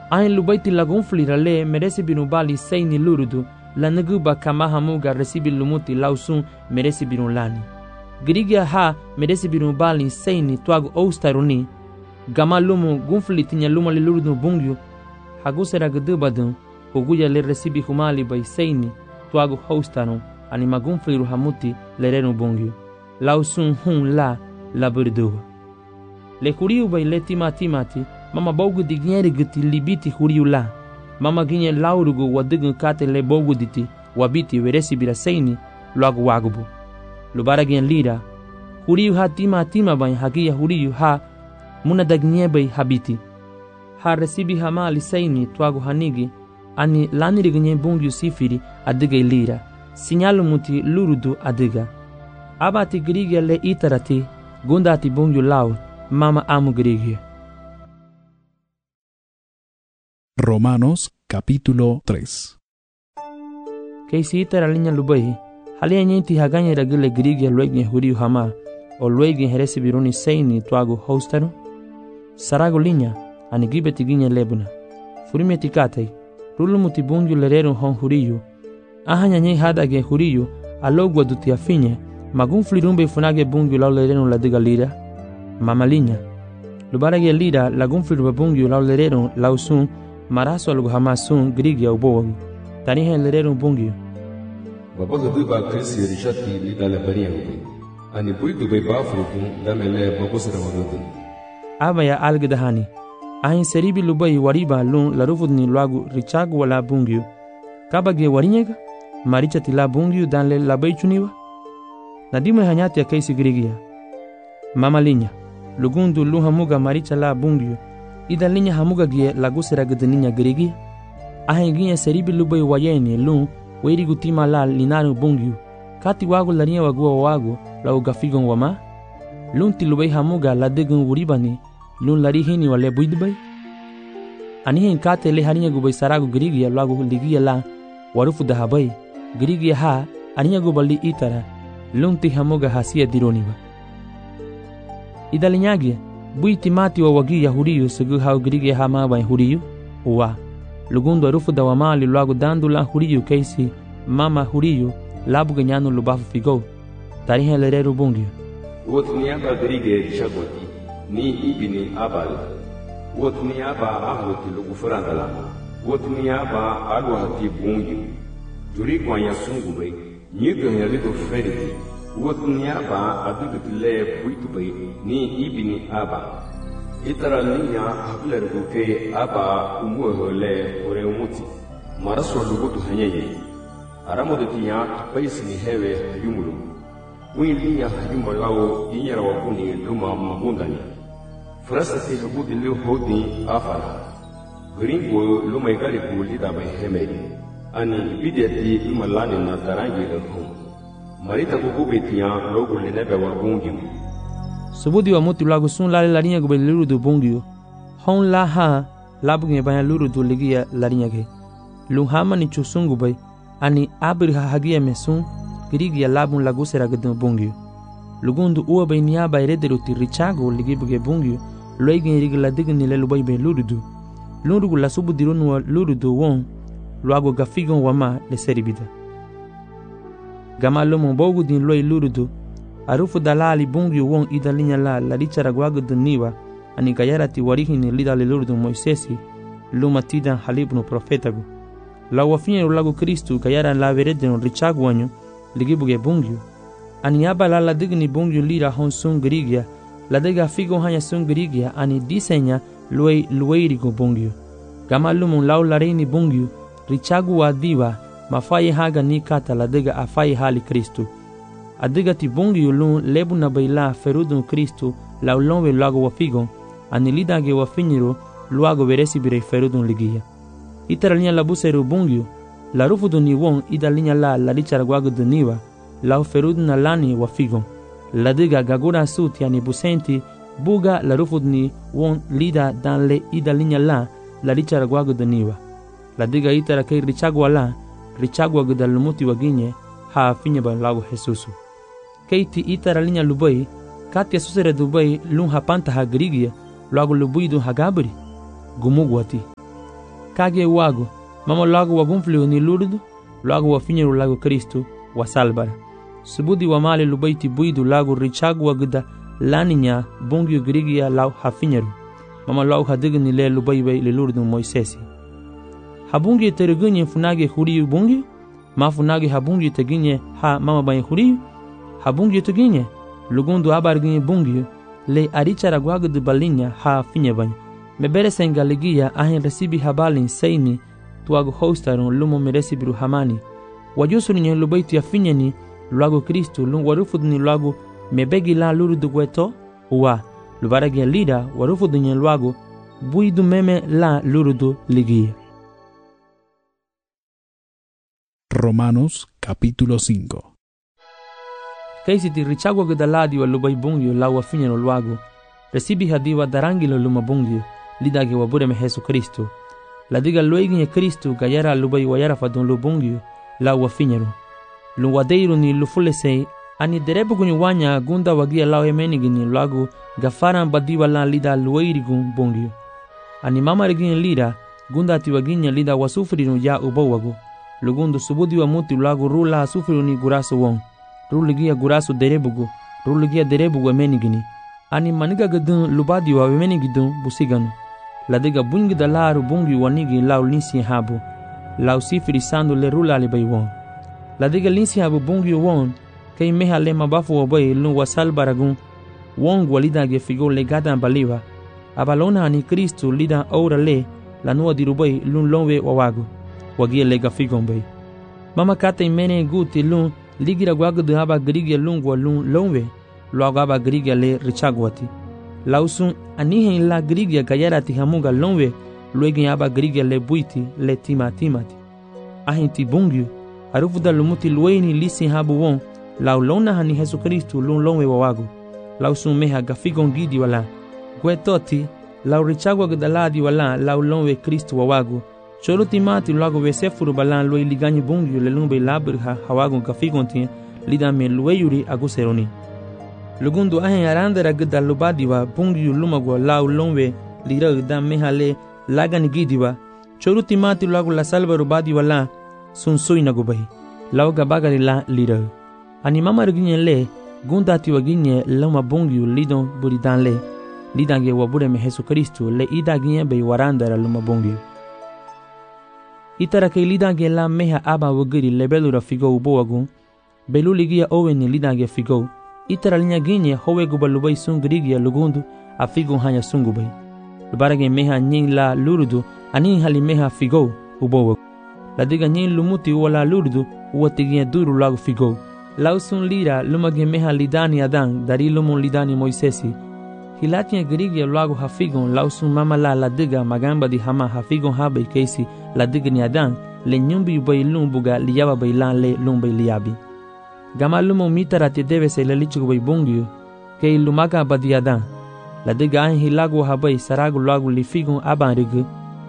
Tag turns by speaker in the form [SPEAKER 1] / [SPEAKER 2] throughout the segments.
[SPEAKER 1] Ain lubaiti lagun flirale merece binubali seini lurudu la naguba kama hamuga recibi lumuti lausun merece binulani. Grigia ha merece binubali seini tuagu oustaruni gama lumu gunfli tinya luma li lurudu bungyu hagusera gdubadun huguya le recibi humali bai seini tuagu houstanu anima gunfli ruhamuti lerenu bungyu lausun hun la burduwa. Le huriu bai le timati mama bogu digneri giti libiti huriu la. Mama ginye laurugu wadigun kate le bogu diti wabiti veresi bira seini luagu wagubu. Lubara gen lira. Huriu ha tima bai hagia huriu ha muna dagnye bai habiti. Ha resibi hamali seini tuagu hanigi ani laniri ginye bungyu sifiri adiga lira. Sinyalu muti lurudu adiga. Abati grigia le itarati gundati bungyu lau mama amu grigia.
[SPEAKER 2] Romanos capítulo 3.
[SPEAKER 1] Keisi itara linya lubai halia nyenti haganya ragile grigia luegin huriu hama o luegin heresi biruni seini tuagu hostano sarago linya ani gibeti ginya lebuna furime tikatai rulu muti bungyu lerero hon huriu ahanya nyei hadage huriu alogwa duti afinye magun flirumbe funage bungyu lau lerero la diga lira mama linya lubarage lira lagun flirumbe bungyu lau lerero lausun maraso algo hamasun grigia ubowagu tani hen lerero bungyu
[SPEAKER 3] babaga duba krisi rishati lidala bariyangu ani buidu bai bafrukun damele babusara wadudun
[SPEAKER 1] abaya algdahani ahin seribi lubai wariba lun larufudni luagu richagu wala bungyu kabage warinyega marichati la bungyu danle labai chuniwa nadima hanyati ya keisi grigia mama linya lugundu lu hamuga maricha la bungyu ida linya hamuga gie lagusera gdaninya grigi ahin gie seribi lubai wayeni lun weirigu tima la linanu bungyu kati wagu larinya wagua wagu la ugafigon wama lun tilubai hamuga la degun wuribani lun larihini wale buidbai anihin kate le harinya gubai saragu grigi lagu ligia la warufu dahabai grigi ha aninya gubali itara lun ti hamuga hasia dironiwa idalinyagi buiti mati wa wagi ya huriyu sugu hau grigi ha ma bai huriyu wa lugundu arufu da wamali lagu dandu la huriyu keisi mama huriyu labu ganyanu lubafu figo tarihe lereru bungyu
[SPEAKER 3] wotniaba grigi shagoti ni ibini abal wotniaba ahoti lugu furandala wotniaba alwati bungyu duri kwanya sungubai nyiga yalido feriti wotniaba adugutile buitubai ni ibini aba itara ninya hablergu ke aba umuhole ore umuti maraso lugutu hanyaye aramodetiya paisini hewe yumulu wiliya yumalawo inyara wakuni luma mabundani frasati hubudi liu hodi afara gringo luma igali gulida bai hemedi ani bideti lumalani na tarangi lehum marita kukubetiya logu linebe wagungimu
[SPEAKER 1] subudi wa muti lagu sun lali larinya gube lurudu bungyu hon la ha labu nge banya lurudu ligia larinya ge luhama ni chusungu bai ani abir ha hagia mesun grigia labun lagu sera gedun bungyu lugundu uwa bai niya bai rederu ti richago ligibuge bungyu loigin rigla digni le lubai bai lurudu lurugu la subudi runwa lurudu won luago gafigon wama le seribida gama lomo bogu din loi lurudu arufu dalali bungyu won idalinya la richara gwagu duniwa ani gayarati warihini lidale lurudu Moisesi luma tidan halibnu profetagu la wafinye lagu Kristu gayara la veredeno richagu wanyu ligibuge bungyu ani abala la digni bungyu lira hon sun grigia la dega figo hanya sun grigia ani disenya lueirigo bungyu gama lumun lau lareini bungyu richagu wa diwa mafai haga ni kata la dega afai hali Kristu adiga ti bungyu lun lebu na baila ferudun Kristu la ulonwe lago wafigon ani lidage wafinyiro luago veresi birei ferudun ligia itara linya la buseru bungyu la rufudu ni won ida linya la richara gwago duniwa la ferudun na lani wafigon la diga gagura suti ani busenti buga la rufudu ni won lida dan le ida linya la richara gwago duniwa la diga itara kei richagwa la richagwa gudalumuti waginye ha finya ba lago Jesusu keiti itara linya lubai katia susere dubai lun hapanta ha grigia lago lubuidu hagabri gumugwati kage wago, mama logo wagunfliu ni lurdu, logo wafinyeru lago Kristo wa salbara. Subudi wa mali lubaiti buidu lago richagu wagda laninya bungyu grigia lau hafinyeru. Mama lau hadig ni le lubaibai le lurdu Moisesi. Habungi teregunye funage huriyu bungi, ma funage habungi teginye ha mama bain huriyu, habungi teginye, lugundu abarginye bungi, le arichara guagdu balinya ha finye banyo. Mebere senga ligia ahin resibi habalin seini tuago hostarun lumo meresibiru hamani. Wajusuri nye lubaiti ya finye ni luago Kristo lungu warufud ni luago mebegi la lurudu gweto uwa. Lubaragi lida warufud nye luago buidu meme la lurudu ligia.
[SPEAKER 2] Romanos capítulo 5.
[SPEAKER 1] Kaisi ti richagwa gudaladi wa lubai bungyo la wa finye no luago. Resibi hadiwa darangi lo luma bungyo lidage wa bureme Jesu Kristo. La diga luegi Kristo gayara lubai wa yara fadun lubungyo la wa finyero. Luwadeiru ni lufulese ani derebu guni wanya gunda wagia lao emenigi ni luago gafaran badiwa la lida luwairigun bungyo. Ani mama regini lida gunda tiwaginya lida wasufriru ya ubawago. Lugundu subudi wa muti luago rula sufriru ni guraso wong. Ruligia guraso derebugo. Ruligia derebugo emenigini. Ani maniga gadun lubadi wa emenigidun busiganu. La diga bungi da laru bungi wanigi lau linsi habu. Lau sifiri sandu le rula le bay won. La diga linsi habu bungi won. Kay meha le mabafu wa bay lun wasal baragun. Wong walida ge figo le gadan baliwa. Abalona ani Kristo lida ora le. La nuwa dirubay lun lonwe wawago. Wagia lega figon bay. Mama kata imene guti lun. Ligira guago de haba grigia lungwa lun lonwe. Luago haba grigia le richagwati. Lausun anihen la grigia gayara ti hamuga lonwe luegin aba grigia le buiti le timati. Ahin ti bungyu arufuda lumuti lueni lisi habu won lau lona hani Jesu Kristo lun lonwe wawago. Lausun meha gafigon gidi wala. Guetoti lau richagwa gdaladi wala lau lonwe Kristo wawago. Choro timati luago vesefuru balan lue liganyi bungyu le lumbe labirha hawago gafigon ti lidame lueyuri aguseroni. Lugundu ahen arandera gda lubadiwa bungyu lumagwa lau lonwe lira gda mehale lagani gidiwa choruti mati luago la salva rubadiwa la sunsui nagubahi lau gabagari la lira ani mama reginye le gunda tiwa ginye lama bungyu lidon buridan le lidange wabure me Jesu Kristo le ida ginye be warandera luma bungyu itara ke lidange la meha aba wagiri lebelura figo uboagun belu ligia oweni lidange figo itara linya ginye howe gubalubai sungrigia lugundu afigo hanya sungubai. Lubarage meha nyin la lurudu ani hali meha figo ubowa. La diga nyin lumuti wala lurudu uwatigia duru lagu figo. Lausun lira lumage meha lidani adan dari lumun lidani Moisesi. Hilatia grigia lagu hafigon lausun mama la diga magamba di hama hafigon habai keisi la diga ni adan le nyumbi ubai lumbuga liyaba bailan le lumbai liyabi. Gama lumo mitara te debe se lelichu bay bungyo ke lumaga badiadan la diga an hilago habai saragu lagu lifigun abanrigu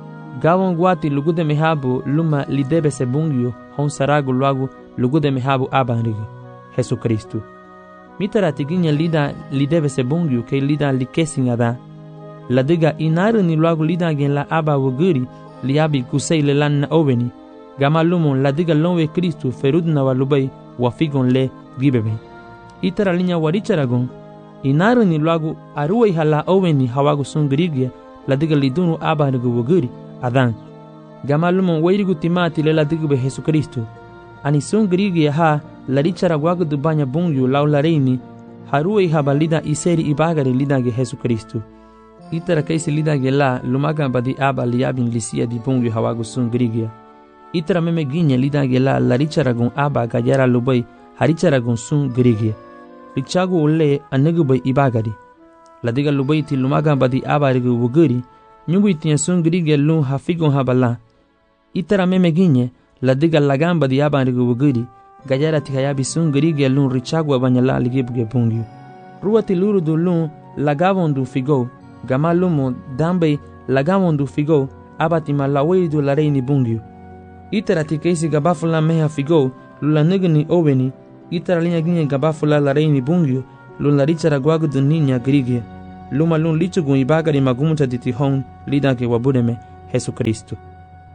[SPEAKER 1] gawon guati lugude mehabu luma lidebe se bungyo hon saragu lagu lugude mehabu abanrigu Jesu Kristo mitara tiginya lida lidebe se bungyo ke lida likesin ada la diga inaru ni lagu lida gen la aba wuguri liabi kusei le lan oveni gama lumo la diga lonwe Kristo ferudna walubai wafigon le gibebe. Itara linya waricharagon inaru ni luagu aruwe hala oweni hawagu sungrigia la diga lidunu abanigu wuguri adan. Gamalumon weirigu timati le la diga be Jesu Kristo. Ani sungrigia ha la richaraguagu dubanya bungyu lau la reini haruwe habalida iseri ibagari lidage Jesu Kristo. Itara kaisi lidage la lumaga badi aba liabin lisia di bungyu hawagu sungrigia. Itara meme ginye lidage la richaragon aba gajara lubai haricharagon sun grigia. Richagu ule anegubai ibagari. La diga lubai ti lumaga badi aba rigu wuguri nyungu itinya sun grigia lun hafigon habala. Itara meme ginye la diga lagamba di aba rigu wuguri gajara ti hayabi sun grigia lun richagu abanyala ligibuge bungyu. Ruati lurudu lun lagavondu figo gama lumo dambe lagavondu figo abati malaweidu la reini bungyu. Itara ti keisi gabafula meha figo lula negani oweni itara linya ginye gabafula la reini bungyu lula richara guagudu ninya grigia luma lun lichugun ibagari magumuta diti hon lidake wabudeme Jesu Kristo.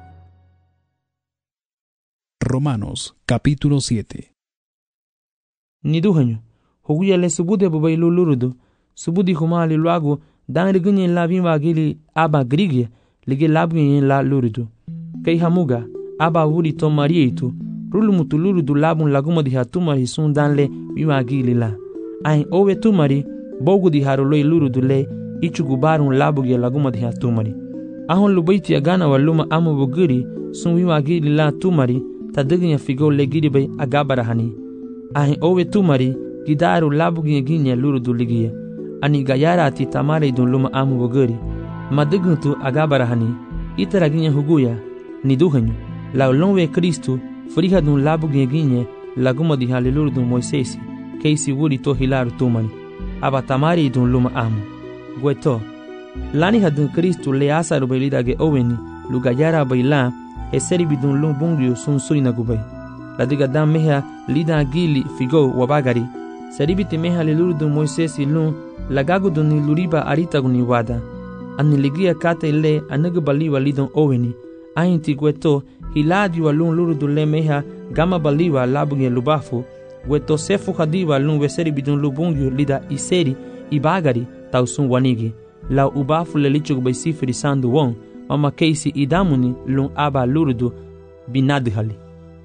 [SPEAKER 2] Romanos capítulo 7.
[SPEAKER 1] Niduhanyo, huguyale subude babai lulurudu, subudi humali luagu, dan rigunyen la bimba gili aba grigia, lige labgunyen la lurudu. Kei hamuga, aba wuri to marietu, rulumutu lurudu labun laguma di hatumari sun danle bimba gili la. Ain owe tumari, bogu di haruloi lurudu le, ichugubarun labugia laguma di hatumari. Ahon lubaiti agana waluma amu bugiri, sun bimba gili la tumari, tadignya figo le giri bay agabarahani. Ahin owe tumari gidaru labuginye ginye lurudu ligiya ani gayara ati tamare idun luma amu bogeri madiguntu agabarahani itara ginye huguya niduhanyu la lonwe Kristu friha dun labuginye ginye laguma di halilurudu Moisesi keisi wuri to hilaru tumani aba tamare idun luma amu gweto lani hadun Kristu le asaru bailidage oweni lugayara baila eseri bidun lumbungyu sun surina gubay ladiga dam meha lida gili figo wabagari seribiti meha lilurudu Moisesi lun lagagudu ni luriba aritagu ni wada ani ligia kate le anagu baliwa lidon oweni ainti gweto hiladi wa lun lurudu le meha gama baliwa labuge lubafu gweto sefu hadiwa lun weseri bidun lubungyu lida iseri ibagari tausun wanigi la ubafu le lichugu bay sifiri sandu won mama keisi idamuni lun aba lurudu binadhali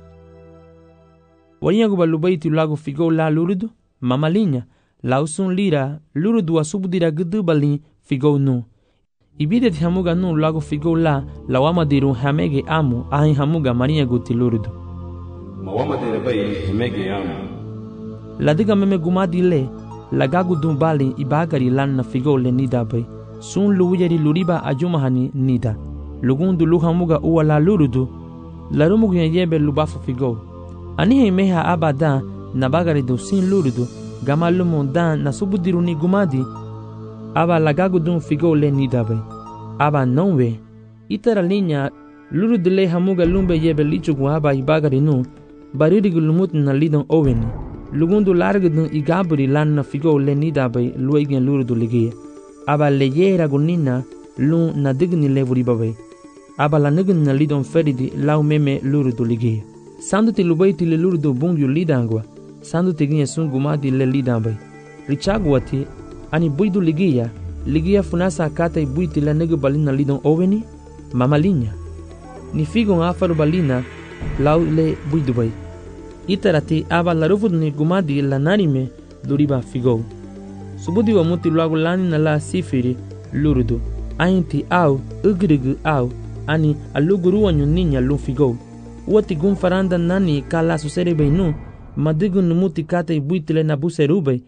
[SPEAKER 1] Warinha guba lubaiti lagu figo la lurudu, mama linha, la usun lira, lurudu wa subudira gudu balin figo nu. Ibide ti hamuga nu lagu figo la wamadiru hamege amu, ahin hamuga marinha guti lurudu.
[SPEAKER 3] Mawamadira bay hamege amu.
[SPEAKER 1] La diga meme gumadi le, la gagu dun balin ibagari lanna figo le nida bay, sun luwujeri luriba ajumahani nida. Lugundu lu hamuga uwa la lurudu, la rumugu yebe lubafu figo. Anihe meha abada na bagari do sin lurudu gamalumu dan na subudiru ni gumadi aba lagagu dun figo le nidabe aba nonwe itara linya lurudu le hamuga lumbe yebe lichugu aba ibagari nu baririgu lumut na lidon oweni lugundu largu dun igaburi lan na figo le nidabe luegen lurudu ligie aba le yera gunina lun na digni le vuribabe aba la nigun na lidon feridi lau meme lurudu ligie Sandu te lubaiti le lurudu bungyu lidangwa, sandu te ginye sun gumadi le lidambay. Richagwati, ani buidu ligia funasa kata buiti la negu balina lidon oweni, mama linya. Ni figon afaru balina, lau le buidu bay. Itarati aba la rufudu ni gumadi la narime, duriba figo. Subudi wa muti luagu lani na la sifiri, lurudu. Ainti au, ugrigu au, ani aluguru wanyu ninya lu figo. Uati gun faranda nani kala susere beinu, madigun numuti kate buitile na buserubay,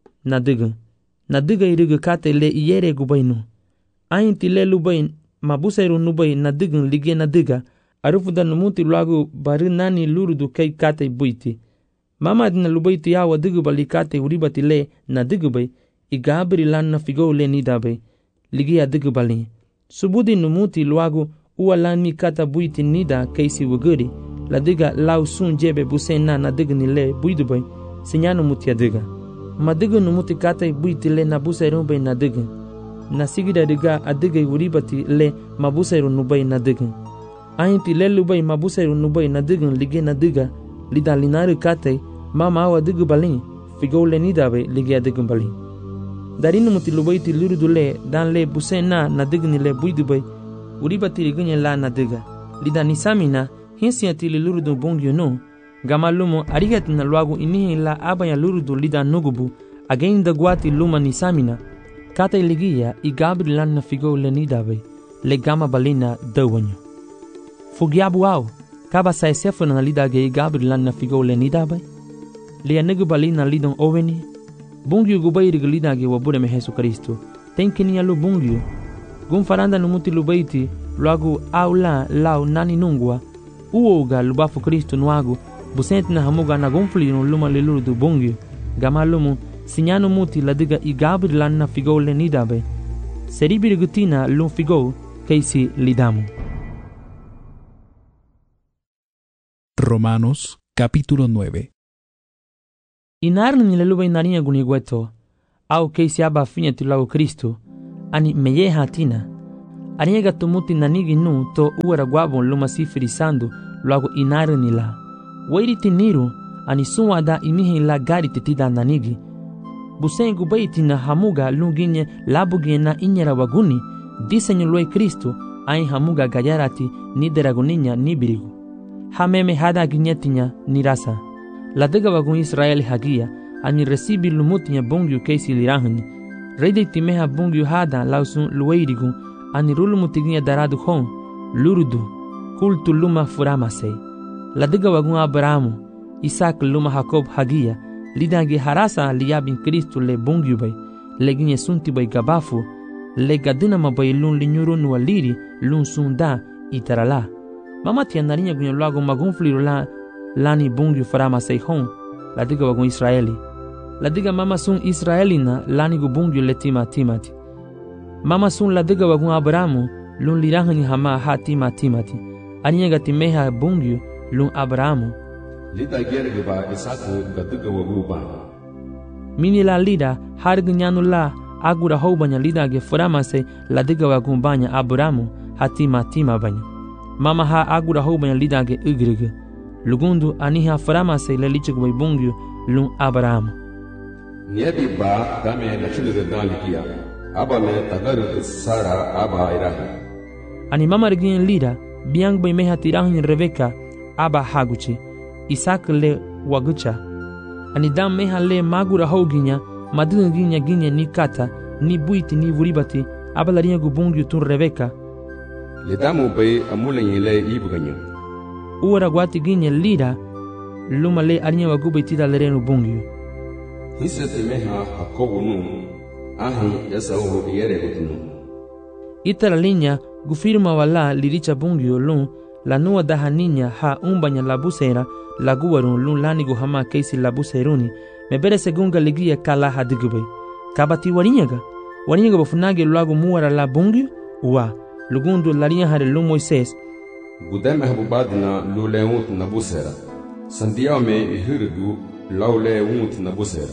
[SPEAKER 1] nadiga irigu kate le iyere gubaynu. Ainti le lubay, mabuseru nubay nadigun lige nadiga, arufuda numuti luagu bari nani lurudu kay kate buiti. Mama adina lubayti yawa digu bali kate uribati le nadigu bay, igabri lan na figo le nidabay, lige adigu bali. Subudi numuti luagu, Ua lani kata buiti nida keisi wuguri, la diga lau sun jebe busena na diga ni le buidubay, sinyanu muti adiga. Ma diga numuti kata buiti le na busairu bay na diga. Na sigida diga adiga uribati le ma busairu nubay na diga. Ainti le lubay ma busairu nubay na diga lige na diga, lida linari kata mama awa diga balin, figo le nida bay lige adiga balin. Darinu muti lubayti lurudu le dan le busena na diga ni le buidubay, uribati rigunye la nadiga lida nisamina hinsi atili lurudu bongyu no gamalumo arigat na luagu inihi la abaya lurudu lida nugubu agenda guati luma nisamina kata iligia igabri lan na figo le nidabe le gama balina dawanyo fugiabu au kaba sa esefu na lida ge igabri lan na figo le nidabe le anigu balina lidon oweni bongyu gubai rigulida ge wabure me Jesu Kristo tenkini alu bongyu Gun faranda numuti lubaiti, luagu au la lau nani nungwa, uoga lubafu Kristo nuagu, busenti na hamuga na gunfuli luma lilurudu bungyu, gamalumu, sinyanu muti ladiga igabri lanna figo le nidabe, seribiri gutina lum figo, keisi lidamu.
[SPEAKER 2] Romanos capítulo 9.
[SPEAKER 1] Inarni ni leluba inarinha gunigueto, au keisi aba finya tilagu Kristo, ani meye hatina aniega tumuti nanigi nu to uera guabon luma sifiri sandu luagu inari nila wairi tiniru ani suwada imihi la gari titida nanigi. Busengu baitina hamuga lunginye labugie na inyera waguni, disenyo loi Kristo, ai hamuga gayarati ni deraguninya ni birigu. Hameme hada ginyetinya ni rasa. Ladega wagun Israeli hagia, ani resibi lumutinya bongyu keisi lirahani. Reide timeha bongyu hada lausun lueirigu, ani rulumutiginya daradu hon, lurudu, kultu luma furamase. Ladega wagun Abrahamu, Isaac luma Jacob hagia, lidangi harasa liyabin Kristo le bongyu bay, leginye sunti bay gabafu, le gadinama bay lun linyuru nuwa liri, lun sunda itarala. Mama tianarinya gunya lago magunfliru lani bongyu furamase hon, ladega wagun Israeli. Ladiga mama sun Israelina lani gu bongyu le timati. Mama sun ladiga wagun Abrahamu lun lirahani hama ha timati. Aniga timeha bongyu lun Abrahamu.
[SPEAKER 3] Lida gerge ba Isaku gadiga wagu ba.
[SPEAKER 1] Mini la lida harg nyanu la agura houbanya lida ge furamase ladiga wagun banya Abrahamu ha tima banya. Mama ha agura houbanya lida ge ugrige. Lugundu aniha furamase le lichig bay bongyu lun Abrahamu.
[SPEAKER 3] Niyabi ba dame na chile dan likia. Aba me tagar sara aba irahi.
[SPEAKER 1] Ani mama regin lida biang bay meha tirahin Rebeka aba haguchi. Isaac le wagucha. Ani dam meha le magura hoginya madin ginya ni kata ni buiti ni vuribati aba larinha gubungyu tun Rebeka.
[SPEAKER 3] Le damu bay amulen le ibuganyo.
[SPEAKER 1] Uara gwati ginya lida luma le arinha wagubiti da lerenu bungyu.
[SPEAKER 3] Hisete meha Jacobo nu ahi Esau yere gutnu.
[SPEAKER 1] Itala linha gufirma wala liricha bungyu lun la nua dahaninya ha umbanya labusera la guwarun lun lanigu hama keisi labuseruni mebere segunga ligia kala hadigube. Kabati warinyaga bafunage lagu muwara la bungyu wa lugundu larinha hare lun Moises.
[SPEAKER 3] Gudeme habubadina lulewut nabusera. Sandiao me ihirigu laule wut nabusera.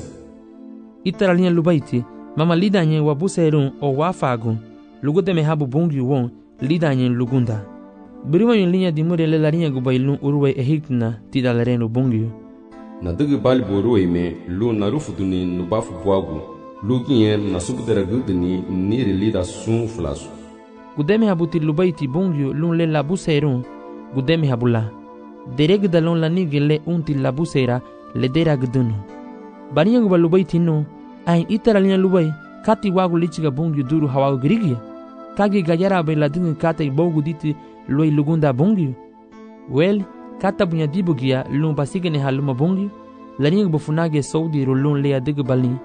[SPEAKER 1] Itala linha lubaiti mama lidanye wabuserun o wafagun lugudeme habu bungyu won lidanye lugunda. Biriwa yung linya di mure le larinha gubailun uruwe ehikna tida lerenu bungyu.
[SPEAKER 3] Na digi bali boruwe me lu narufuduni nubafu buagu. Lu ginye na subdera gudini niri lida sun flasu.
[SPEAKER 1] Gudeme habuti lubaiti bungyu lun le labuserun gudeme habula. Dereg dalon la nige le unti labusera le dera gudunu. Barinya guba lubaiti nu ahin itara linya lubai kati wagu lichiga bungyu duru hawagu girigia. Kagi gajara bay la dingi kata ibogu diti loi lugunda bungyu. Well, kata bunya dibugia lun pasigene haluma bungyu. Larinha bufunage saudi lun lea digu balin.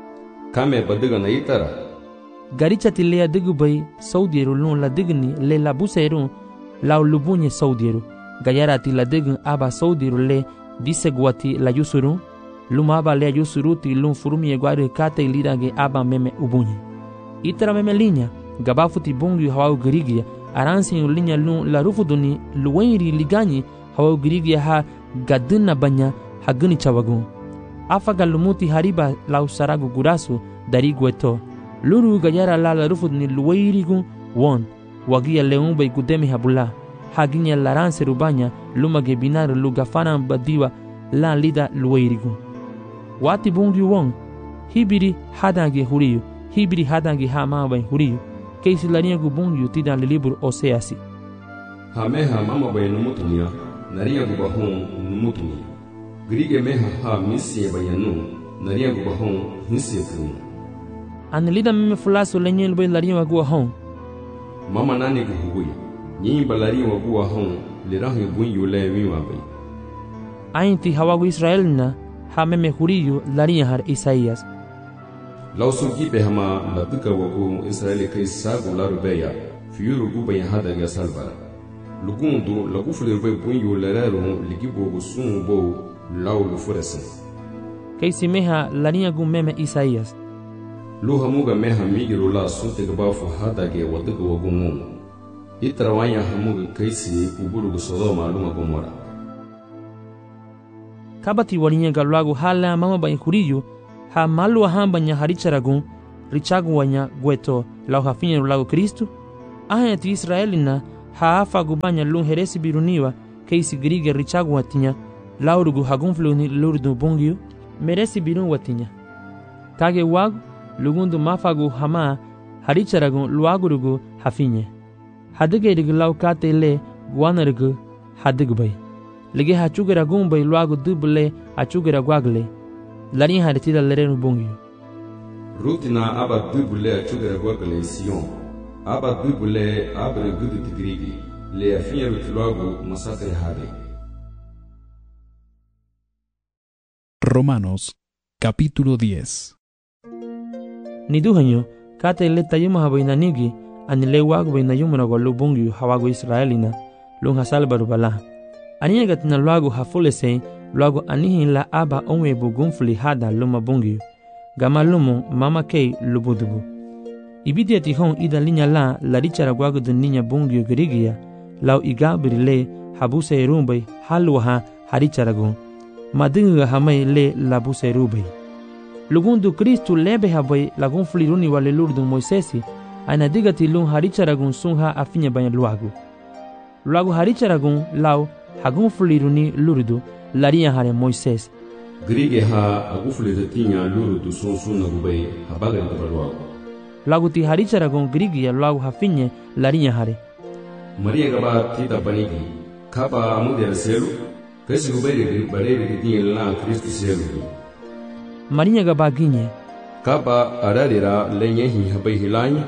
[SPEAKER 3] Kame badiga na itara.
[SPEAKER 1] Garicha ti lea digu bay saudi lun la digni le la buserun lau lubunye saudi. Gajara ti la dign aba saudi le disegwati la yusurun. Luma aba lea yusuruti lun furumi egwari kata ilirage aba meme ubunye. Itara meme linha gabafuti bungyu hawau girigia. Aransi yung linya lun la rufuduni luwenri liganyi hawa girigia ha gadina banya haguni chawagun. Afaga lumuti hariba la usaragu gurasu dari gueto. Luru gajara la rufuduni luwenri gun won. Wagia leun bay gudemi habula. Haginya laranse rubanya luma gebinar lugafana badiwa la lida luwenri gun. Wati bungyu won. Hibiri hadange huriyu. Hibiri hadange hama bay huriyu. Keisi larinha gubungyu tida le libro Oseasi.
[SPEAKER 3] Hameha mama bay numutunia, narinha gubahon numutunia. Grige meha ha misi bayanu, narinha gubahon misi kunu.
[SPEAKER 1] Anelida meme fulaso lenye bay larinha waguahon.
[SPEAKER 3] Mama nani guhuguya, nyimba larinha waguahon, lirahi bunyu le wiwa bay.
[SPEAKER 1] Ainti hawagu Israelina, ha meme huriyu larinha har Isaías.
[SPEAKER 3] Lausu gibe hama la duka wagu Israeli kai sagu la rubeya fiuru guba ya hada ya salva lugundu la gufule rube bunyu lerero ligibo gusun bo lau lufuresen
[SPEAKER 1] kai simeha larinha gu meme Isaías
[SPEAKER 3] lu hamuga meha migiru la sunte gabafu hada ge waduka wagu mu itrawanya hamuga kaisi uburu gu Sodoma lunga Gomora
[SPEAKER 1] kabati warinha galwagu hala mama ba huriyu ha malu hamba nya haricharagun richagu wanya gueto lau hafinye lago Kristu ahayati Israelina ha afa gubanya lun heresi biruniwa keisi grige richagu watinya laurugu hagunfluni lurdu bongio meresi birun watinya kage wagu lugundu mafagu hama haricharagun luagurugu hafinye hadigerigu laukate le guanarugu hadigbay lege hachugera gumbay luagu dubule hachugera gwagle larin haritida lerenu bongio
[SPEAKER 3] rutina aba dubule hachugera gwagle Sion aba dubule abre gudu tigrigi le afinye rutiluagu masakre hade.
[SPEAKER 2] Romanos, capítulo 10.
[SPEAKER 1] Niduhanyo, kate le tayuma habainanigi, anile wagu bainayumuna kwa lubungi hawagu Israelina, lunga salbaru bala. Aniyagat na luagu hafulese, luagu anihin la aba onwe bugunfuli hada luma bungi. Gama lumu mama kei lubudubu. Ibidia tihon ida linya la richara gwagu dun ninya bungi girigia, lau igabiri le habuse rumbay halwaha haricharagun. Madinga hamay le labuse rubay. Lugundu Kristu lebe habay lagun fliruni wale lurdun Moisesi, aina digati lun haricharagun sunha afinya banya luagu. Luagu haricharagun lau hagun fliruni lurdu laria hare Moises.
[SPEAKER 3] Grige ha agufliratinya lurdu sunsun rubay habaga luagu.
[SPEAKER 1] Lagu ti haricharagun grigia luagu hafinye laria hare.
[SPEAKER 3] Maria gaba tita banigi kaba amudera selu kasi gubere barere dinye la Kristu selu.
[SPEAKER 1] Maria gaba ginye
[SPEAKER 3] kaba ararira lenye hi habai hilanya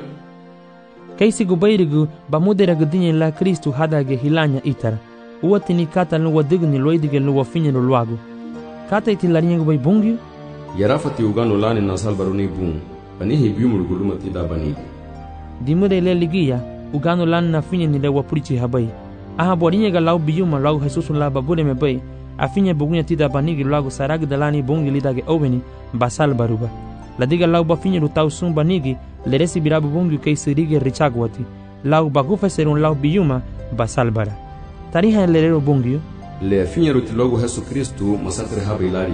[SPEAKER 1] kaisi gubere bamudera dinye la Kristu hadage hilanya itara uwatini kata no wadigni loidige no wafinye no luagu kata iti laria gubai bungi
[SPEAKER 3] yarafati ugano lani na salbaruni bun anihi biumul guluma tida banigi
[SPEAKER 1] dimure le ligia ugano lan na finye ni le wapurichi habai aha borinye ga lau biyuma lau Jesus la babure me bai afinye bugunya tida banigi lau sarag dalani bongi lidage obeni basal baruba ladiga lau bafinye rutau sum banigi leresi birabu bongi kai sirige richagwati lau bagufa serun lau biyuma basal bara tariha lerero bongi
[SPEAKER 3] le afinye rutilogu Yesu Kristu masakre habai lari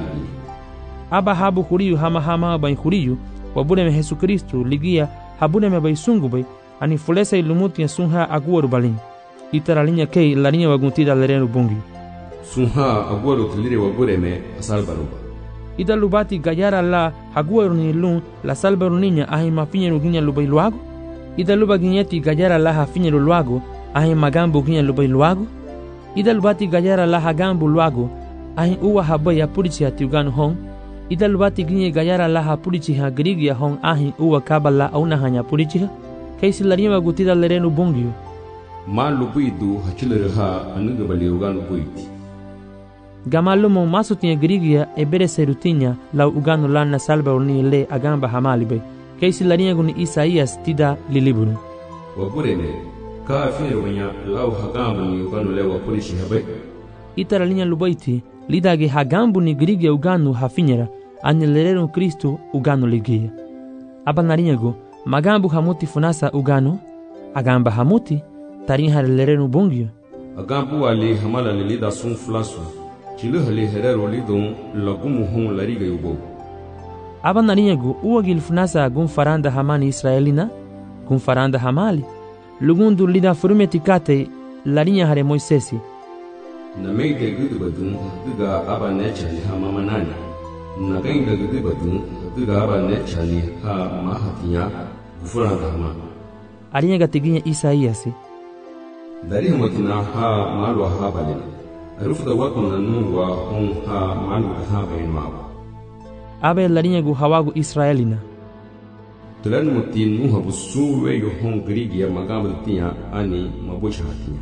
[SPEAKER 1] aba habu kuriyu hama bai kuriyu wabure me Yesu Kristu ligia habune me bai sungu bai ani fulesa ilumuti ya sunha aguwaru balin itara linya kei larinya waguntida lerenu bungi
[SPEAKER 3] sunha aguwaru tilire wabure me asalbaruba
[SPEAKER 1] ida lubati gayara la aguwaru ni lun la salbaru ninya ahi mafinye ruginya lubai luago ida luba ginyeti gayara la hafinye luago ahi magambu ginya lubai luago ida lubati gayara la hagambu luago ahi uwa habai ya purichi hatiuganu hong ida lubati ginye gayara la hapurichi ha grigi ya hong ahi uwa kabala auna hanya purichi ha kaisi laria gutida lerenu bongio
[SPEAKER 3] malu buidu hachilere ha anuga baliuganu buiti
[SPEAKER 1] gamalumo masutinha grigia ebere serutinya lau ugano lana salba uni le agamba hamalibe kaisi laria guni Isaías tida liliburu
[SPEAKER 3] waburene ka afiro wanya lau hagambu ni ugano le wapulishi habe
[SPEAKER 1] itara linya lubaiti lidage hagambu ni grigia ugano hafinyera anilerenu Kristu ugano ligia abanarinyago magambu hamuti funasa ugano agamba hamuti tarinha lerenu bongio
[SPEAKER 3] agambu wali hamala lilida sun flasu chilu hali herero lidon lagumu hon lariga yubo
[SPEAKER 1] abanarinyago uwagil funasa gun faranda hamani Israelina gun faranda hamali lugundu lida furumeti kate larinya hare Moisesi
[SPEAKER 3] na meide gudu badun duga aba nechali hamama nani na gainga gudu badun duga aba nechali ha mahatinya gufuranda hama
[SPEAKER 1] arinya tiginya Isaías
[SPEAKER 3] dari matina ha malwa ha balina arufuda wako na nungwa hon ha malu ha bainwa
[SPEAKER 1] abe larinya gu hawagu Israelina
[SPEAKER 3] tulan mutin nuha busuwe yo hon grigi ya magamu tinya ani mabusha hatinya.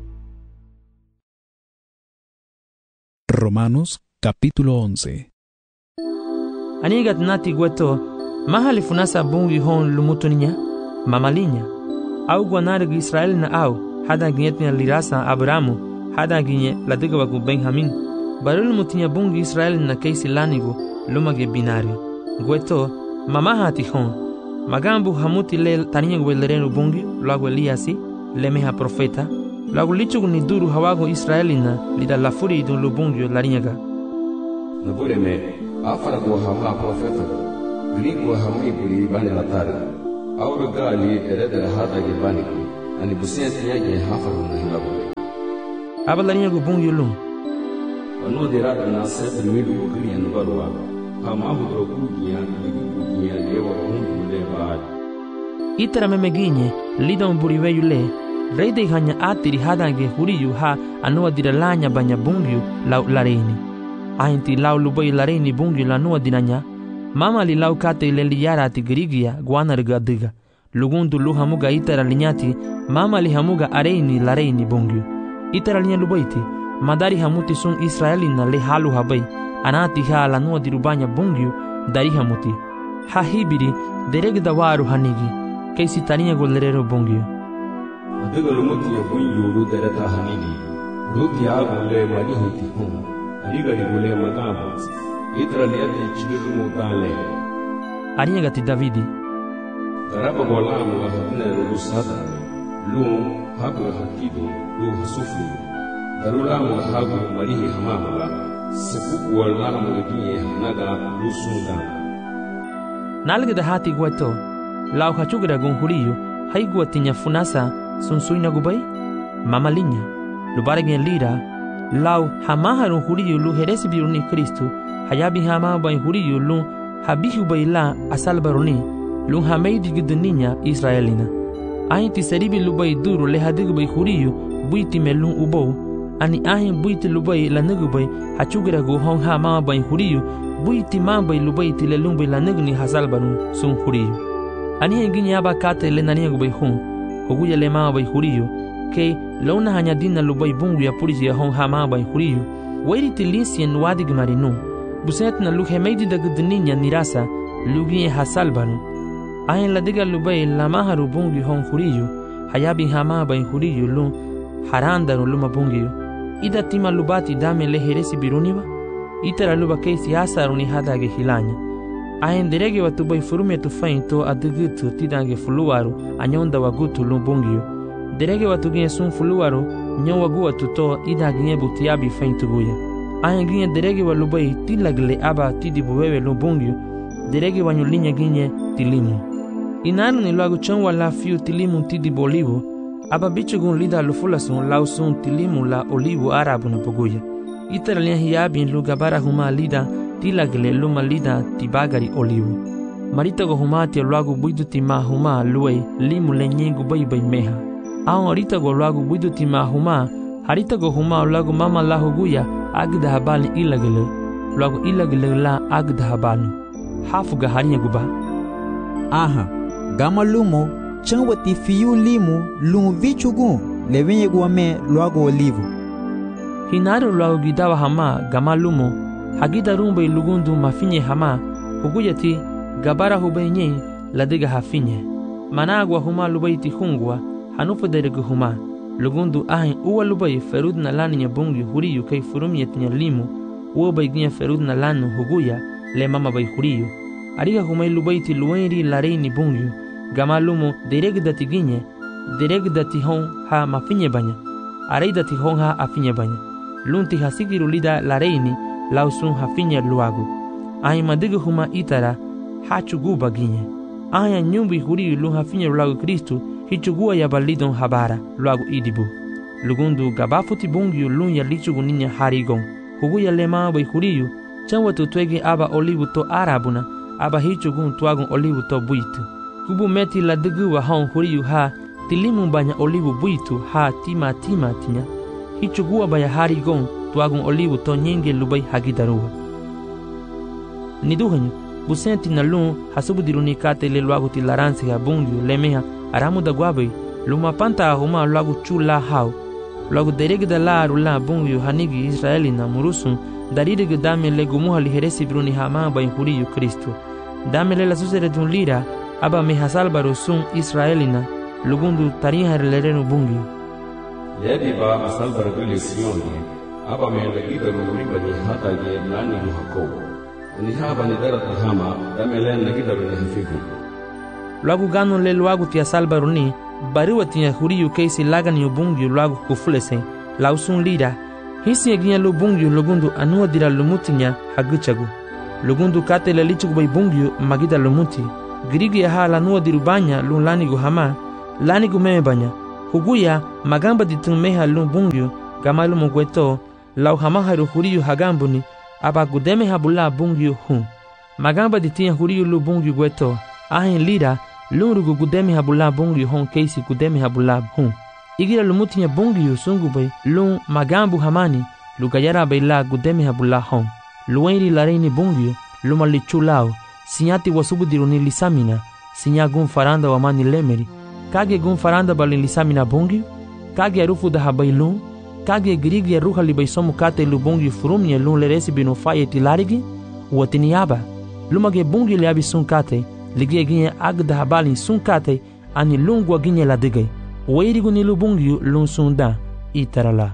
[SPEAKER 2] Romanos capítulo 11.
[SPEAKER 1] Anigat nati gweto mahali funasa bungi hon lumutuninya mamalinya au gwanarigi Israel na au hada ginyetnya lirasa Abramu hada ginye ladiga wagu Benjamin barul mutinya bungi Israel na keisi lanigu lumage binari gweto mamahati hon magambu hamuti le taninya gwelerenu bungi lagu Eliasi lemeha profeta lagu lichugu ni duru hawagu Israelina lida lafuri idun lubungi larinyaga
[SPEAKER 3] nabure me afara go hama profeta gringo hamai buri bani latari auro gali eredere hada ge bani ani busiyati yake hafaru na hilabu
[SPEAKER 1] abalarinyagu bungi lum
[SPEAKER 3] Ano derada na sete milu kirian barwa. Hamahu drogugian ligibugian ewa hundu lebad.
[SPEAKER 1] Itara memeginye lidon buriweyu le rei de hanya atiri hadange huriyu ha anua diralanya banya bungyu lau lareini. Ainti lau lubai lareini bungyu lanua dinanya. Mama li lau kate leliyara ati girigia guanarga diga. Lugundu lu hamuga itara linyati mama li hamuga areini lareini bungyu. Itara linya lubaiti madari hamuti sun Israelina le halu habai anati ha lanua dirubanya bungyu dari hamuti. Ha hibiri deregda waru hanigi kaisi taniya golerero bungyu.
[SPEAKER 3] Adiga lumuti ya bungyu lu dereta hanigi. Luti ya gole mari hiti hum. Adiga di gole magabas. Itara liyati chigilu mutale.
[SPEAKER 1] Ariya gati Davidi.
[SPEAKER 3] Garaba golamu wa hatne lu sada. Lu hagu hakidu lu hasufu. Darulamu wa hagu marihi hamamala. Sepuku wa lamu eginye hanaga lu sunda.
[SPEAKER 1] Nalgada hati guato. Lau hachugra gun huriyu haigua tinya funasa sunsuina gubai mama linya lubargen lira lau hamaharu huriyu lu heresi biruni Kristu hayabi hama bai huriyu lu habihu baila asal baruni lu hameidi giduninya Israelina ainti seribi lubai duru le hadigu bai huriyu buiti melun ubou ani ahin buiti lubai lanugu bai hachugra gu hong hama bai huriyu buiti mambai lubai tilelun bai lanugni hasal barun sun huriyu ani henginya aba kate le nania gubai hun hoguya le ma bai huriyo ke launa hanya dinna lubai bungu ya purisi ya hon hama bai huriyo wairi tilisien wadi gmarinu buset na luhe meidi da gudninya nirasa lugi hasal banu ayin la diga lubai la maharu bungu hon huriyo hayabi hama bai huriyo lu harandaru luma bungu ida tima lubati dame le heresi biruniwa itara luba keisi asaruni hadage hilanya ayen derege watu bai furume tu fainto adugutu tidange fuluwaru anyonda wagutu lumbungio derege watu ginye sun fuluwaru nyon wagu watu to ida ginye butiabi fainto guya ayen ginye derege walubai tilagle aba tidibu wewe lumbungio derege wanyulinya ginye tilimu inaru ni luagu chon wala fiu tilimu tidibu olivo aba bichugun lida lufulasun lausun tilimu la olivo arabu na poguya itara liya hiyabin lugabara huma lida tilagle luma lida tibagari olivu marita go humati luagu buidu tima huma luei limu lenyengu bai bai meha aon arita go luagu buidu tima huma harita go huma luagu mama la huguya agda habali ilagle luagu ilagle la agda habalu hafuga harinya guba
[SPEAKER 4] aha gama lumo chanwati fiu limu lumu vichugu levenye guame luagu olivu
[SPEAKER 1] hinaru luagu gidawa hama gama lumo hagida rumbe lugundu mafinye hama huguyati gabara hubenye ladiga hafinye managwa huma lubaiti hungwa hanufa deregu huma lugundu ahin uwa lubai ferudna laninya bungi huriyu kai furumyetinya limu uwa baiginya ferudna lanu huguya le mama bai huriyu ariga humai lubaiti luenri lareini bungi gamalumu deregdati ginye deregdati hon ha mafinye banya areidati hon ha afinye banya lunti hasigiru lida lareini lausun hafinya luagu ayin madiga huma itara hachuguba ginye aya nyumbi huri lu hafinya luagu Kristu hichugua ya balidon habara luagu idibu lugundu gabafuti bungiu lun ya lichugu ninya harigon huguya lema bai huriyu chanwatu twege aba olivu to arabuna aba hichugun tuagun olivu to buitu kubu meti la digu wa hon huriyu ha tilimu banya olivu buitu ha tima tinya hichugua baya harigon tuagun olivu to nyenge lubai hagidaruwa niduhanyu busenti na lun hasubu diruni kate le luagu ti laransi ha bungiu lemeha aramu da guabai luma panta huma luagu chula hau luagu deregda la rula bungiu hanigi Israeli na murusun darirege dame le gumuha li heresi bruni hama bai huriyu Kristu dame le la susere dun lira aba me hasalbaru sun Israeli na lugundu tariha lerenu bungiu
[SPEAKER 3] Yadi ba asalbar gule siyoni aba me la ida ruri bani hata ye lani muhako ni haba ni darata hama dame le na gida bani hafiku
[SPEAKER 1] luagu ganu le luagu tia salbaruni bariwa tia huriyu keisi lagani ubungiu luagu kufulese lausun lira hisi eginya lubungiu lugundu anua dira lumutinya haguchagu lugundu kate le lichugu bai bungiu magida lumuti girigi ya hala nua dirubanya lun lanigu hama lanigu meme banya huguya magamba ditun meha lun bungiu gamalu mugweto lau hamaharu huriyu hagambuni aba gudeme habula bungyu hun. Magamba ditinha huriyu lu bungyu gueto. Ahin lira lunrugu gudeme habula bungyu hon keisi gudeme habula hun. Igira lumutinya bungyu sungubay lun magambu hamani lugayara bayla gudeme habula hon. Luenri lareini bungyu luma lichulao. Sinyati wasubudiruni lisamina. Sinya gun faranda wamani lemeri. Kage gun faranda balin lisamina bungyu. Kage arufu da habailun. Kage grigi ya ruha libay somu kate lu bungyu furumye lun leresi binu faye tilarigi. Watiniaba. Lumage bungyu liabi sun kate. Ligie ginye agda habalin sun kate. Ani lungwa ginye la digay. Weirigu ni lu bungyu lun sunda. Itarala.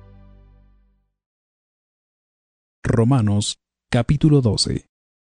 [SPEAKER 2] Romanos capítulo 12.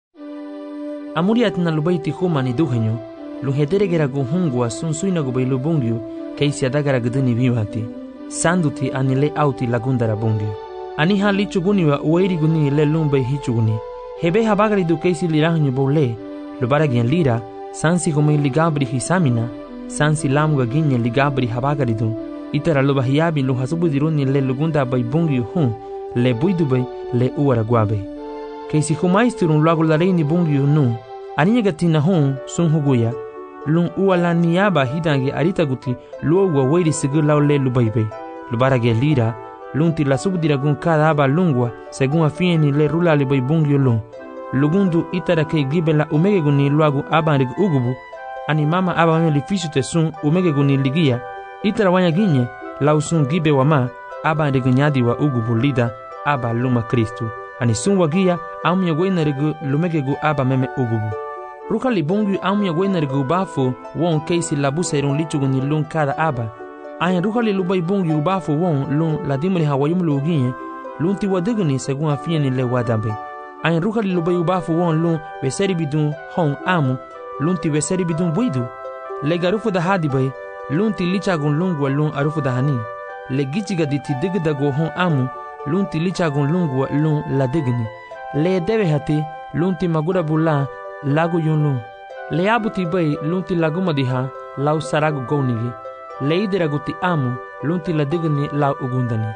[SPEAKER 1] Amuriat na lubay ti humani duhenyo. Luhetere gera guhungwa sun suina gubay lu bungyu. Kaisi adagara guduni vimati. Sanduti anile auti lagundara bungyu. Ani ha lichuguni wa weiriguni le lumbay hichuguni. Hebe habagari du kaisi lirahanyo bole. Lubaragyan lira. Sansi humay ligabri hisamina. Sansi lamuga ginye ligabri habagari du. Itara lubahiyabi luhasubudiruni le lugunda bay bungyu hun. Le buidubay le uara guabe. Kaisi humaisturun lagu lareini bungyu nu. Aninya gatina hun sun huguya. Lun uala niaba hidange arita guti luogwa weiri sigur lau le lubaibe. Lubarage lira. Lunti la subdiragun kada aba lungwa según afieni le rula le bungyu lun. Lugundu itara ke gibe la umege guni luagu aba rig ugubu. Ani mama aba wanyo lifishu te sun umege guni ligia. Itara wanya ginye lau sun gibe wama aba rig nyadi wa ugubu lida aba luma Kristu. Ani sun wagia amya wena rigu lumege gu aba meme ugubu. Ruka li bungyu amya wena rigu bafo won keisi labusa irun lichuguni lun kada aba. Aya ruka li lubay bungyu bafo won lun ladimri hawayum luginye lun ti wadiguni según afieni le wadabe. Aya ruka li lubay bafo won lun veseri bidun hon amu lun ti veseri bidun buidu. Le garufu da hadibay lun ti lichagun lungwa lun arufu da hani. Le gichiga diti digdago hon amu lun ti lichagun lungwa lun ladigni. Le debe hati lun ti magura bula lagu yun lun. Le abuti bay lun ti laguma diha lau saragu gownigi. Le ideragu ti amu lun ti ladigni lau ugundani.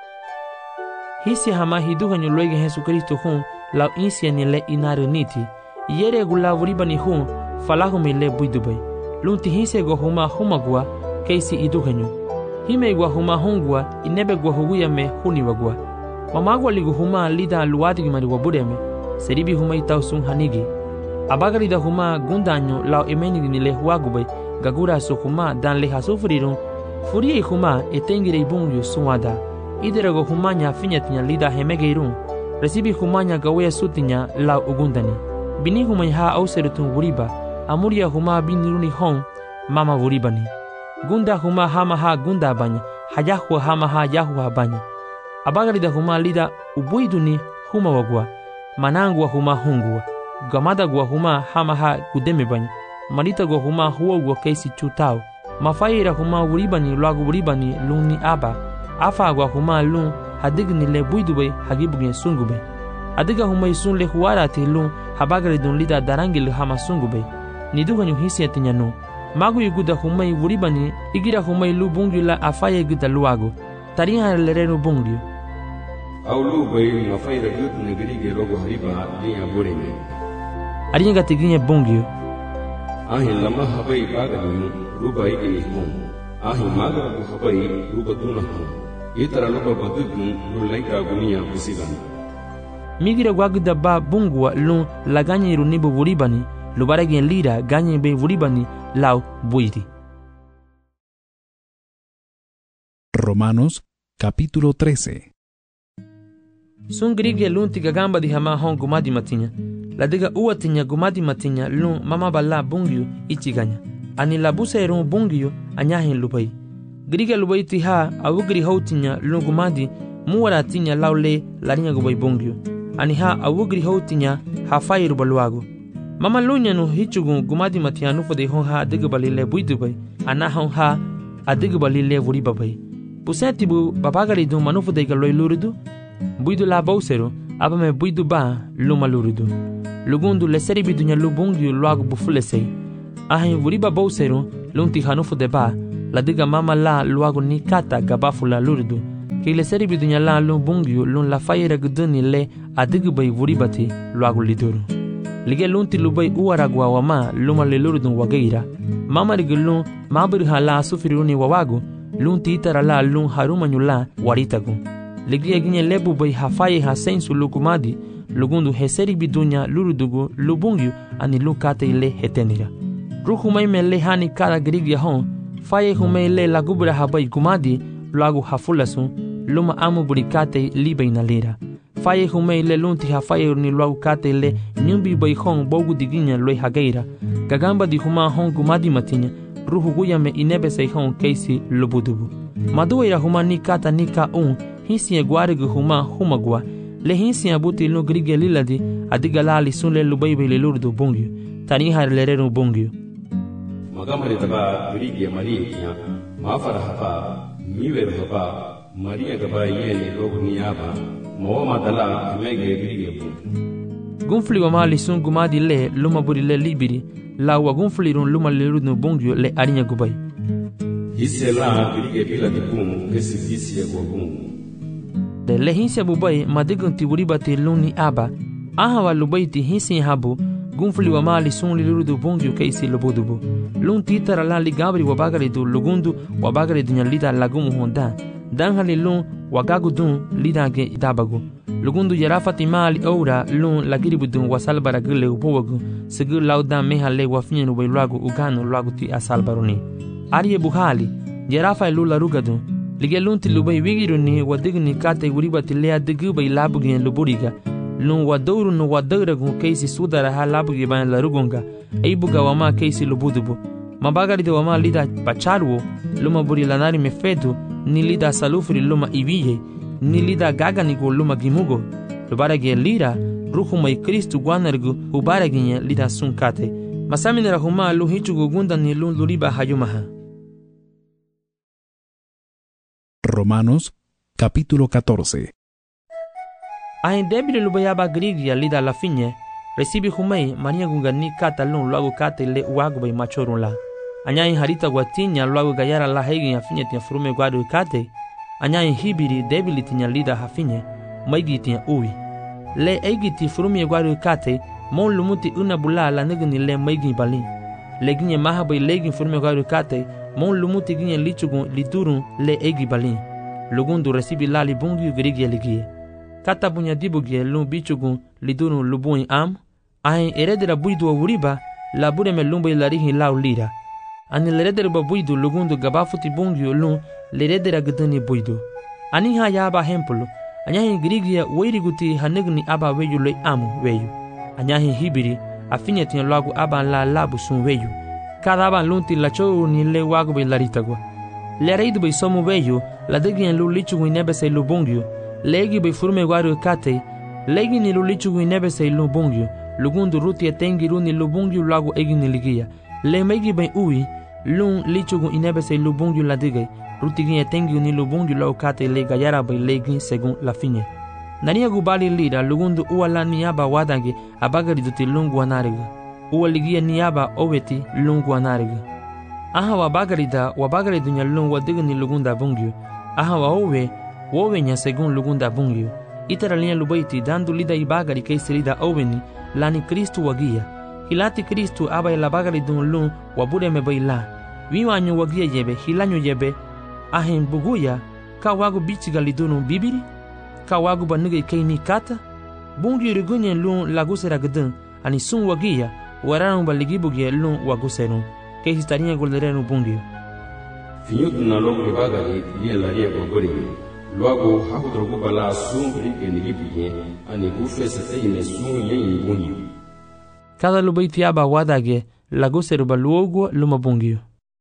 [SPEAKER 1] Hisi hama hiduhanyo loige Jesu Kristo hun lau insiani le inaru niti. Yere gu lau ribani hun falahumi le buidubay. Lun ti hisi go huma humagua keisi iduhanyo. Hime gua huma hongua inebe gua huguya me huni wagua. Mamagua ligu huma lida luadigi mari wabureme. Seribi huma itau sun hanigi. Abagari da huma gundanyo lau emenigi ni le huagubay. Gagura so huma dan le hasufrirun. Furie huma etengire ibungyo suwada. Iderago humanya finyatinya lida hemegeirun. Resibi humanya gawea sutinya lau ugundani. Bini humanya ha auserutun wuriba. Amuria huma biniruni hon mama wuribani. Gunda huma hama ha gunda banya. Hayahua hama ha yahua banya. Abagari da huma lida ubuiduni huma wagua. Manangua huma hungua. Gamada gua huma hama ha gudeme banya. Marita gua huma huwa gua keisi chutao. Mafaira huma wuribani luagu wuribani luni aba. Afa gua huma lun hadigni le buidube hagibugye sungube. Adiga huma isun le huara te lun habagari dun lida darangil hama sungube. Niduganyu hisi atinyanu. Magu yuguda humay wuribani igira humay lu bungyu la afaye guda luago. Tariha lerenu bungyu.
[SPEAKER 3] Au lu bay mafayra gut negirige rogo hariba liya bureme.
[SPEAKER 1] Arinya gatiginye bungyu.
[SPEAKER 3] Ahin lama habay baganu ruba igini hum. Ahin magaragu habay ruba duna hum. Itara luba badugun lu laika gunia busigani.
[SPEAKER 1] Migira guaguda ba bungwa lun laganye irunibu wuribani. Lubaragyen lira ganye be wuribani lau buidi.
[SPEAKER 2] Romanos capítulo 13.
[SPEAKER 1] Sun grigye lun tiga gamba di hama hon gumadi matinya. La diga uatinya gumadi matinya lun mama bala bungyu ichiganya. Ani labusa erun bungyu anyahin lubai. Grigye lubai tiha awugri houtinya lun gumadi muwara tinya lau le larinya gubai bungyu. Ani ha awugri houtinya hafai rubaluago. Mama lunya no hichugun gumadi matianu fode hon ha adigbali le buidubay. Ana hon ha adigbali le wuribabay. Puseti bu babagari du manufu de galoi luridu. Buidu la bausero abame buidu ba luma luridu. Lugundu le seribi dunya lubungi luagu bufulesei. Ahin wuriba bausero lunti hanufu de ba. La diga mama la luagu ni kata gabafu la luridu. ke le seri bidunya la lun bungyu lun la fayera guduni le adigu bay vuribati luagu liduru. Lige lunti lubai uaragwa wama luma le lurudun wageira. Mama rigulun mabirha la sufiruni wawagu lunti itara la lun harumanyula waritagu. Lige ginye lebu bay hafaye hasensu lukumadi lugundu heseri bidunya lurudugu lubungyu ani lukate ile hetenira. Ruhumay me le hani kada grigya hon faye humay le lagubra habay kumadi luagu hafulasun luma amu burikate libe inalira. Faye humay le lunti hafaye ni luagu kate le nyumbi bay hon bogu diginya loy hageira. Gagamba di huma hon kumadi matinya ruhu guya me inebe say hon keisi lubudubu. Maduira huma ni kata nika hisi egwarigu huma humagwa le hinsi abuti no grige liladi adigalali sunle lubaibe le lurdu bungyu tani har lerero bungyu
[SPEAKER 3] magamari taba grige maria mafara haba miwer haba maria gaba yene logniaba mawama dala mege grige
[SPEAKER 1] gunfli wa mali sun gumadi le luma buri le libiri la wa gunfli ron luma le lurdu bungyu le arinya gubai
[SPEAKER 3] hisela grige bila dikum kesifisi ya gogum
[SPEAKER 1] de le hinsi abubai madigunti buribati luni aba ahawa lubaiti hinsi habu gunfli wa mali sun li lurudu bungyu keisi lubudubu lun titara la ligabri wa bagari du lugundu wa bagari dunya lida lagumu honda danhali lun wagagu dun lida ge idabagu lugundu yarafati mali oura lun lagiribu dun wasalbara gule ubowagu sigu lauda mehale wafinyenu bai luagu uganu luagu ti asalbaruni ariye buhali yarafa lula rugadu lige lunti lubai wigiruni wadigni kate uribati lea digubay labugen luburiga lun wadawru no wadawragu keisi sudara ha labugi ban larugunga eibuga wama keisi lubudubu mabagari de wama lida pacharuo luma buri lanari mefedu ni lida salufri luma ibiye ni lida gaganigo luma gimugo lubarage lira ruhumay kristu guanargu ubaraginya lida sunkate masaminera huma luhichugu gunda ni lun luriba hayumaha.
[SPEAKER 2] Romanos capítulo 14.
[SPEAKER 1] Ain debile lubayaba grigia lida la finye recibi humay mania gungani kata lun luagu kate le uagu bay machorun la anyain harita guatinya luagu gayara la hegi hafinye tia furume guadu kate anyain hibiri debile tinya lida hafinye maigi tia uwi le eigiti furume guadu kate mon lumuti una bula la negni le maigi balin le ginye mahabay legin furume guadu kate mon lumuti ginye lichugun liturun le egi balin lugundu recibi lali bungi grigia ligie kata bunya dibugie lun bichugun lidurun lubun am ahin eredera buidu wa wuriba la bureme lumba ilarihi lau lira ani leredera ba buidu lugundu gabafuti bungi lun leredera gdani buidu ani ha yaba hempulu anyahin grigia weiriguti hanegni aba weyu le amu weyu anyahin hibiri afinya tin lagu aba la labu sun weyu cada aban lunti la chou ni le wagu be laritagwa le reidu be somu weyu la degien lu lichu inebe se lu bungyu legi be furme waru kate legi ni lu lichu inebe se lu bungyu lugundu ruti etengi runi lu bungyu lagu egi ni ligia le megi be ui lun lichu inebe se lu bungyu la dige ruti gin etengi ni lu bungyu lagu kate le gayara be legi segun la finye nania gubali lira lugundu uala niaba wadange abagari duti lungu anariga uwaligia niaba oweti lungu anariga aha wabagari dunya lung wadigni lugunda bungyu aha wowe nya segun lugunda bungyu itara linya lubaiti dandu lida ibagari kaisilida oweni lani kristu wagia hilati kristu aba ilabagari dun lung wabure mebaila wiwanyu wagia yebe hilanyu yebe ahin buguya ka wagu bichiga lidunu bibiri ka wagu banuga kaini kata bungyu rigunye lung lagusera gdun ani sun wagia waranu baligibugie lung waguserun que estaría goldereno bungio
[SPEAKER 3] finyutu na logo ibagari liya laria gogori luago hakudrogo bala sumbri que nilibuye ani gufesa tayime sun yen bungio
[SPEAKER 1] cada lubaiti aba wadage laguseru baluogo luma bungio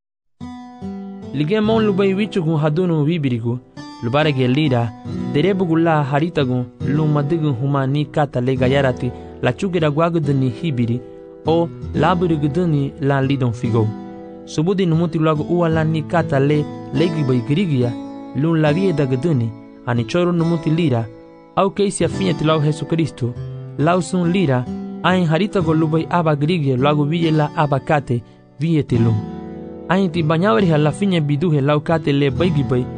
[SPEAKER 1] lige mon lubai wichugu hadunu wibirigu lubarage lira derebugula haritagu luma digu humani kata le gayarati la chugera guagudni hibiri o laburiguduni la lidon figo subudi numuti lagu uala ni kata le legi bay grigia lun lagie daguduni ani choro numuti lira au keisi afinya tilau Jesu Kristo lau sun lira ain harita go lubay aba grigia lagu viye la abakate viye tilum ain ti banyawri la finya biduhe lau kate le baygi bay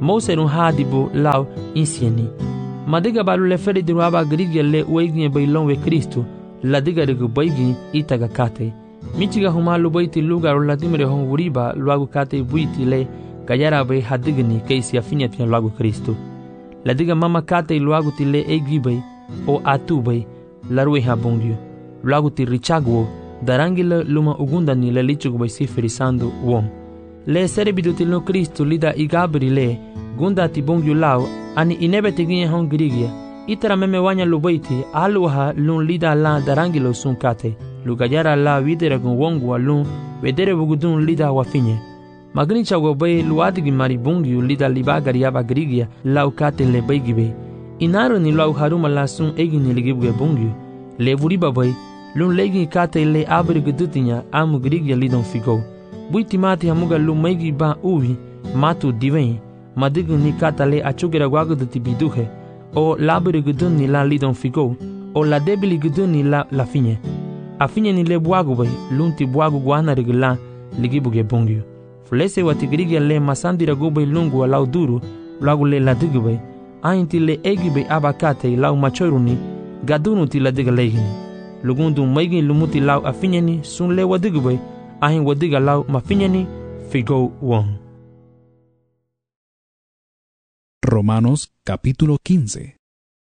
[SPEAKER 1] Mouserun hadibo lau insieni. Madiga balu le feri diru aba grigia le uegin bailon we Kristo, la diga regu baigin itaga kate. Michiga humalu baiti lugar la dimre hon wuriba luagu kate buiti le gayara bay hadigni keisi afinya pia luagu Kristo. La diga mama kate luagu ti le egibay o atubay la rue ha bongyo. Luagu ti richagwo darangi le luma ugundani le lichugu bay siferisando wom. Le serebidu ti lo Kristo lida igabri le gunda ti bongyo lau ani inebe teginye hon grigia. Itara meme wanya lo baiti aluha lun lida la darangi lo sun kate. Lugayara la videre gun wongu alun wedere bugudun lida wafinye. Magni chago bay luadigi mari bongyu lida libagari aba grigia lau kate le baygibe. Inaru ni lau haruma la sun egini ligibwe bongyu. Le vuriba bay lun legi kate le abri gudutinya amu grigia lidon figo. Buiti mati hamuga lu maigi ba uvi matu diven. Madigu ni kata le achugera waguduti biduhe. O labri gudun ni la lidon figo. O la debili gudun ni la finye. Afinye ni le buagu bay lunti buagu guana regla ligibuge bongyu. Flese wati grigia le masandira gubay lungu lau duru lagu le la digu bay. Ainti le egi bay abakate lau machoiruni gadunu ti la diga legini. Lugundu maigi lumuti lau afinye ni sun le wadigu bay. Ahin wadiga lau mafinye ni figo wong.
[SPEAKER 2] Romanos capítulo 15.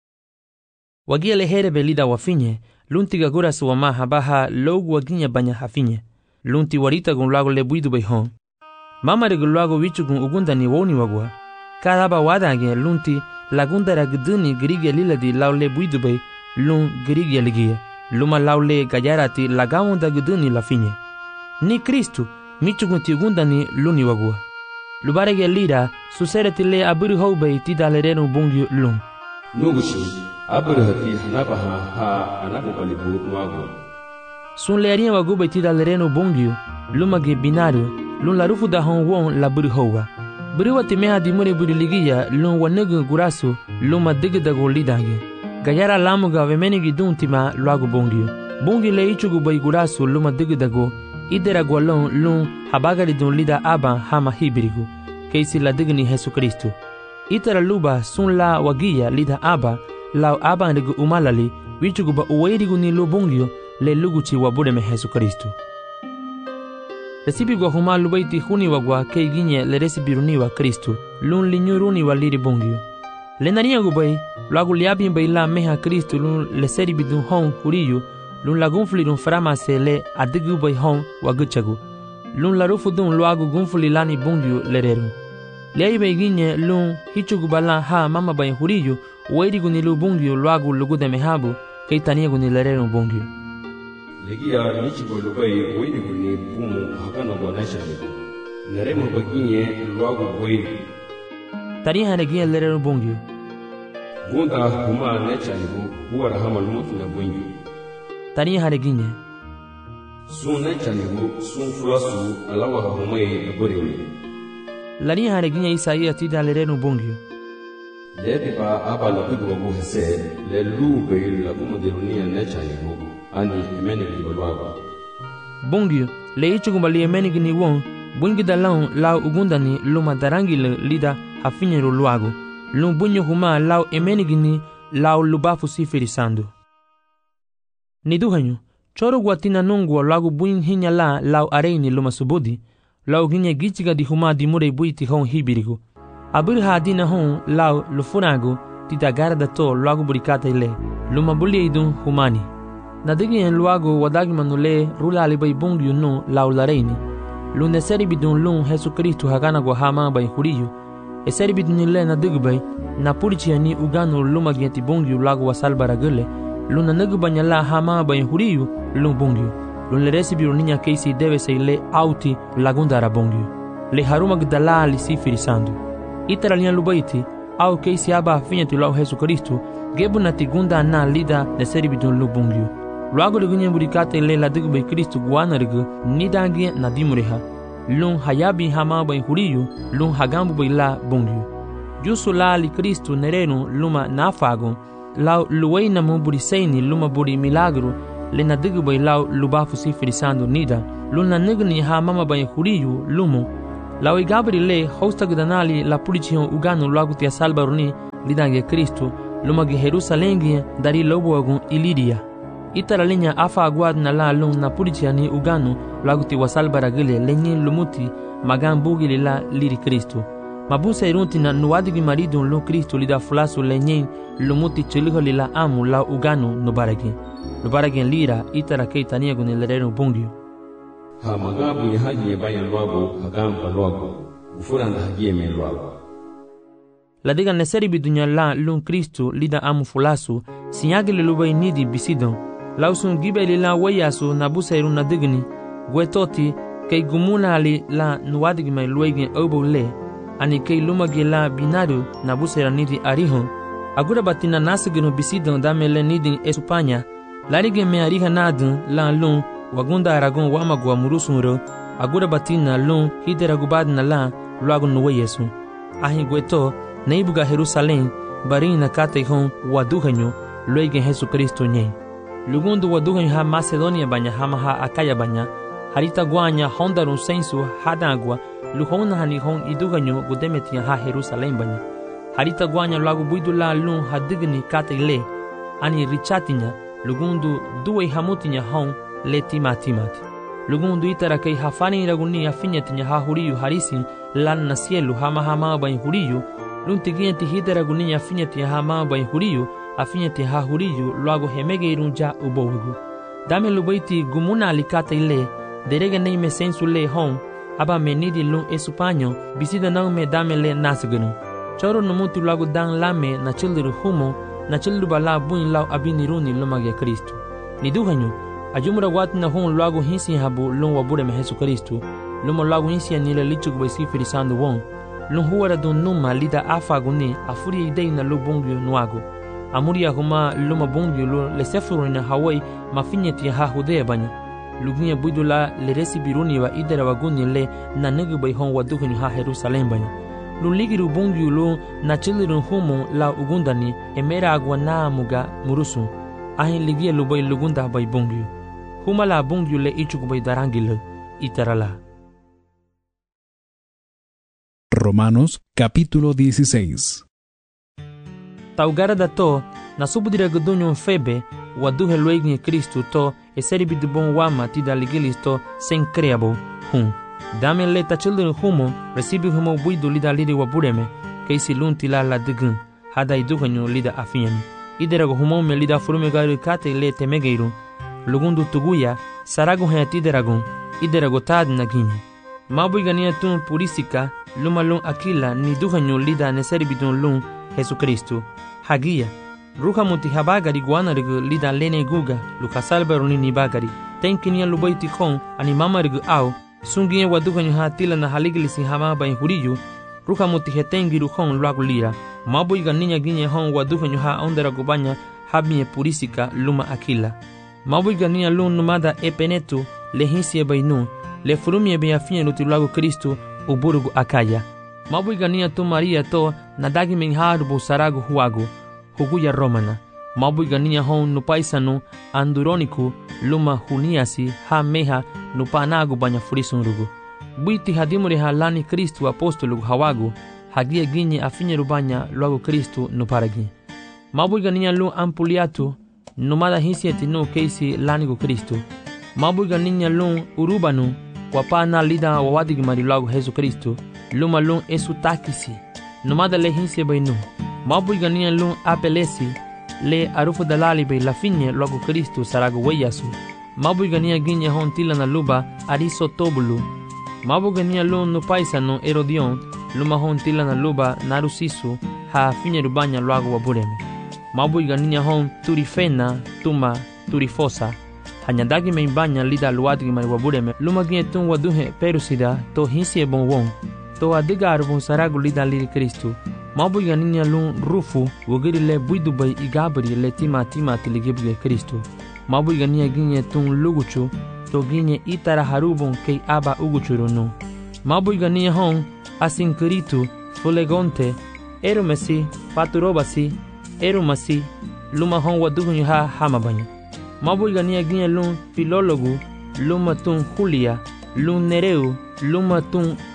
[SPEAKER 1] Wagia le here belida wafinye. Lunti gagura suwama habaha logu waginya banya hafinye. Lunti warita gun lago le buidu bayhon. Mama regu lago wichu gun ugunda ni woni wagwa. Kadaba wadange lunti lagunda ragduni grigia liladi lau le buidu bay lun grigia ligia. Luma lau le gayarati lagawunda guduni la finye. Ni Kristu michu gun ti ugunda ni luni wagwa. Lubarege lira susereti le aburi houbay ti dalerenu bungyu lun.
[SPEAKER 3] Nugushi abrahati hanabaha ha anabalibu nuago.
[SPEAKER 1] Sun learia wagubay ti dalerenu bongyu lumage binario lun la rufu da hon won la buri howa. Buri wati meha di mure buri ligia lun wanegu gurasu luma digidago lidange. Gayara lamuga vemenigi duntima luago bongyu. Bongyu le ichugu bay gurasu luma digidago idera gwalon lun habagari dun lida aba hama hibirigu. Keisi la digni Jesu Kristu. Itara luba sun la wagia lida aba lau aba ndigu umalali wichugu ba uwairigu ni lo bongyo le luguchi wabureme Jesu Kristu. Resibi gwa huma lubaiti huni wagwa kei ginye le resibiruni wa Kristu lun linyuruni wa liri bongyo. Le nariya gubay lagu liabi mbay la meha Kristu lun le seribi dun hon huriyu lun la gunfuli dun framase le adigu bay hon waguchagu. Lun la rufu dun luagu gunfuli lani bongyo le reru. Lei beginye lun hichugu bala ha mama bay huriyu uwairigu ni lu bongyo luagu lugude mehabu kei taniegu ni le reru bongyo.
[SPEAKER 3] Legia nichigo lubay uwairigu ni bumu hakana wanashalibu. Neremu baginye luagu uwairigu.
[SPEAKER 1] Tariha negia le reru bongyo.
[SPEAKER 3] Gunda huma nechalibu huwa rahama lumutu na bongyo.
[SPEAKER 1] Tariha neginye.
[SPEAKER 3] Sun nechalibu sun furasu alawa humay aburewe.
[SPEAKER 1] Lani hareginya Isaia ti dalerenu bongyo.
[SPEAKER 3] Le ba aba la bigo go hese le lube la kumodirunia nechalibu ani emeni libolwaga.
[SPEAKER 1] Bongyo le ichugumali emeni gini won bungi dalang lau ugundani luma darangi le lida hafinyero luago. Lum bunyo huma lau emeni gini lau lubafu siferisando. Niduhanyo choro guatina nungwa lagu buin hinya la lau areini luma subudi. Lau ginye gichiga di huma di mure buiti hon hibirigo. Abir hadina hon lau lufunago ti dagara da to lagu burikata ile luma buli idun humani. Nadigi en luago wadagi manule rula alibay bongyu no lau lareini. Lune seri bidun lun Jesu Kristu hagana go hama bay huriyo. E seri bidun ile nadigi bay na purichi ani ugano luma gieti bongyu lagu wasal baragele. Luna nagu banyala hama bay huriyo lun bongyu. Lun le resibiru niña keisi debe se le auti lagunda rabongyu. Le haruma gdala li sifirisando. Itara lian lubaiti au keisi aba afinya tu lau Jesu Kristu gebu na tigunda na lida de seribidun lubongyu. Luago lugunye burikate le la digu bay Kristu guana rigu nidangi na dimureha. Lun hayabi hama bay huriyu lun hagambu bay la bongyu. Jusu la li Kristu nerenu luma nafago lau luwei na mo buriseini luma buri milagro le na digu bay lau lubafu sifirisando nida luna nigni ha mama bay huriyu lumu La igabri le hosta gudanali la pulichion uganu lagu tia salbaruni lidange Kristo lumagi Jerusalengi dari lobo agun Ilidia. Itara linya afa aguad na la lung na pulichiani uganu lagu ti wasalbaragile lenye lumuti magan bugi la liri Kristo. Mabusa irunti na nuadigi marido lo Kristo lida fulasu lenye lumuti chiliho lila amu la uganu nubaragi lira itara keitania gun lerero bungio.
[SPEAKER 3] Ha magabu ya haji ya bayan luago hagamba luago ufuranda haji ya men luago.
[SPEAKER 1] La diga neseri bidunya la lun Kristo lida amu fulasu sinyagile lubai nidi bisidon lausun gibe lila wayasu na busa irun na digni gwetoti kei gumuna ali la nuadigi mai luegin obo le ani kei lumagi la binadu na busa ira nidi arihon agura batina nasigino bisidon damele nidi esupanya larige me ariha nadun la lun wagunda aragon wamagwa murusunro agura batina lun hidera gubad na la luago nuwe yesu ahi gweto neibuga Jerusalem barin na kate hon waduhanyo luege Jesu Kristo nye lugundu waduhanyo ha Macedonia banya hama ha Akaya banya harita guanya hondarun sensu hadagwa luhona hani hon iduhanyo gudemetia ha Jerusalem banya harita guanya luago buidula lun hadigni kate le ani richatinya lugundu duwe hamutinya hon le timati lugundu itara kei hafani iraguni afinyatinya ha huriyu harisin lan na cielo hama bain huriyu luntigienti hidera guninya afinyati hama bain huriyu afinyati ha huriyu luago hemege irunja ubowigu dame lubaiti gumuna alikata ile derege neime sensu le hon aba menidi lun esupanyo bisida nang me dame le nasgunu choro numuti luago dan lame na childiru humo na childiru bala buin lau abiniruni lumage Kristo niduhanyo ajumura watina hon luago hinsi habu lun wabure me Jesu Kristo lumo luago hinsi anile lichuk baisi firisando won lun huara dun numa lida afa guni afuri idei na lu bungyo nuago amuria huma luma bungyo lu lesefuru na Hawaii mafinyeti ha hudea banya lugunya budula le resibiruni wa idera waguni le na negu bai hon waduhuni ha Jerusalem banya lu ligiru bungyo lu na chiliru humo la ugundani emera agwa na muga murusu ahin ligia lu bai lugunda bai bungyo huma la bungyo le ichuk bai darangile itarala.
[SPEAKER 2] Romanos capítulo 16.
[SPEAKER 1] Taugara da to na subudira gudunyo febe waduhe luegni Kristo to eseri bidubon wama tida ligilis to sen creabo dame leta children humo recibi humo buidu lida lidi wabureme keisi lunti la digun hada iduhanyo lida afiani iderago humo me lida furume garu kate le temegeiru lugundu tuguya sarago hayati iderago tad naginyi mabui gania tun purisika luma lun akila ni duhanyo lida neseri bidun lun Jesu Kristo hagia ruha muti habagari guanarigu lida lene guga lukasalbaruni ni bagari tenkinia lubaiti kon ani mamarigu au sungie waduhanyo hatila na haligilisi hama bain huriyu ruha muti hetengiru kon luagu lira mabui ganinya ginye hon waduhanyo ha ondera gubanya habie purisika luma akila mabui ganinya lun numada epenetu lehinsie bainu le furumie be afien lutilago Kristo uburugu Akaya mabui gania to Maria to nadagi menharubu saragu huagu huguya romana mabui gania hon nupaisanu anduroniku luma huniasi ha meha nupanagu banya furisunrugu buiti hadimuri halani Kristo apostolugu hawagu hagia ginye afinye rubanya luago Kristo nuparagi mabui gania lu ampuliatu numada hisieti no keisi lanigu Kristo mabui gania lu urubanu wapana lida wawadigi marilago Jesu Kristo luma lun esu takisi numada le hinse bainu mabui ganiya lun apelesi le arufu dalali be lafinye lago Kristo sarago weyasu mabui ganiya ginye hon tila na luba ariso tobulu mabui ganiya lun nupaisano Herodion luma hon tila na luba narusisu ha finye rubanya lago wabureme mabui ganiya hon turifena tuma turifosa hanyadagi meimbanya lida luadigi mari wabureme lumagie tun waduhe perusida to hinsie bonwon to adiga arbon saragu lida liri Kristo mabui ganinya lun rufu wogiri le buidubai igabri le tima tiligibuge Kristo mabui ganinya ginye tun luguchu to ginye itara harubon kei aba uguchurunu mabui ganinya hon asinkiritu fulegonte erumesi paturobasi erumasi luma hon waduhu ha hamabanya mabui ganinya ginye lun filologu luma tun Julia lun Nereu luma tun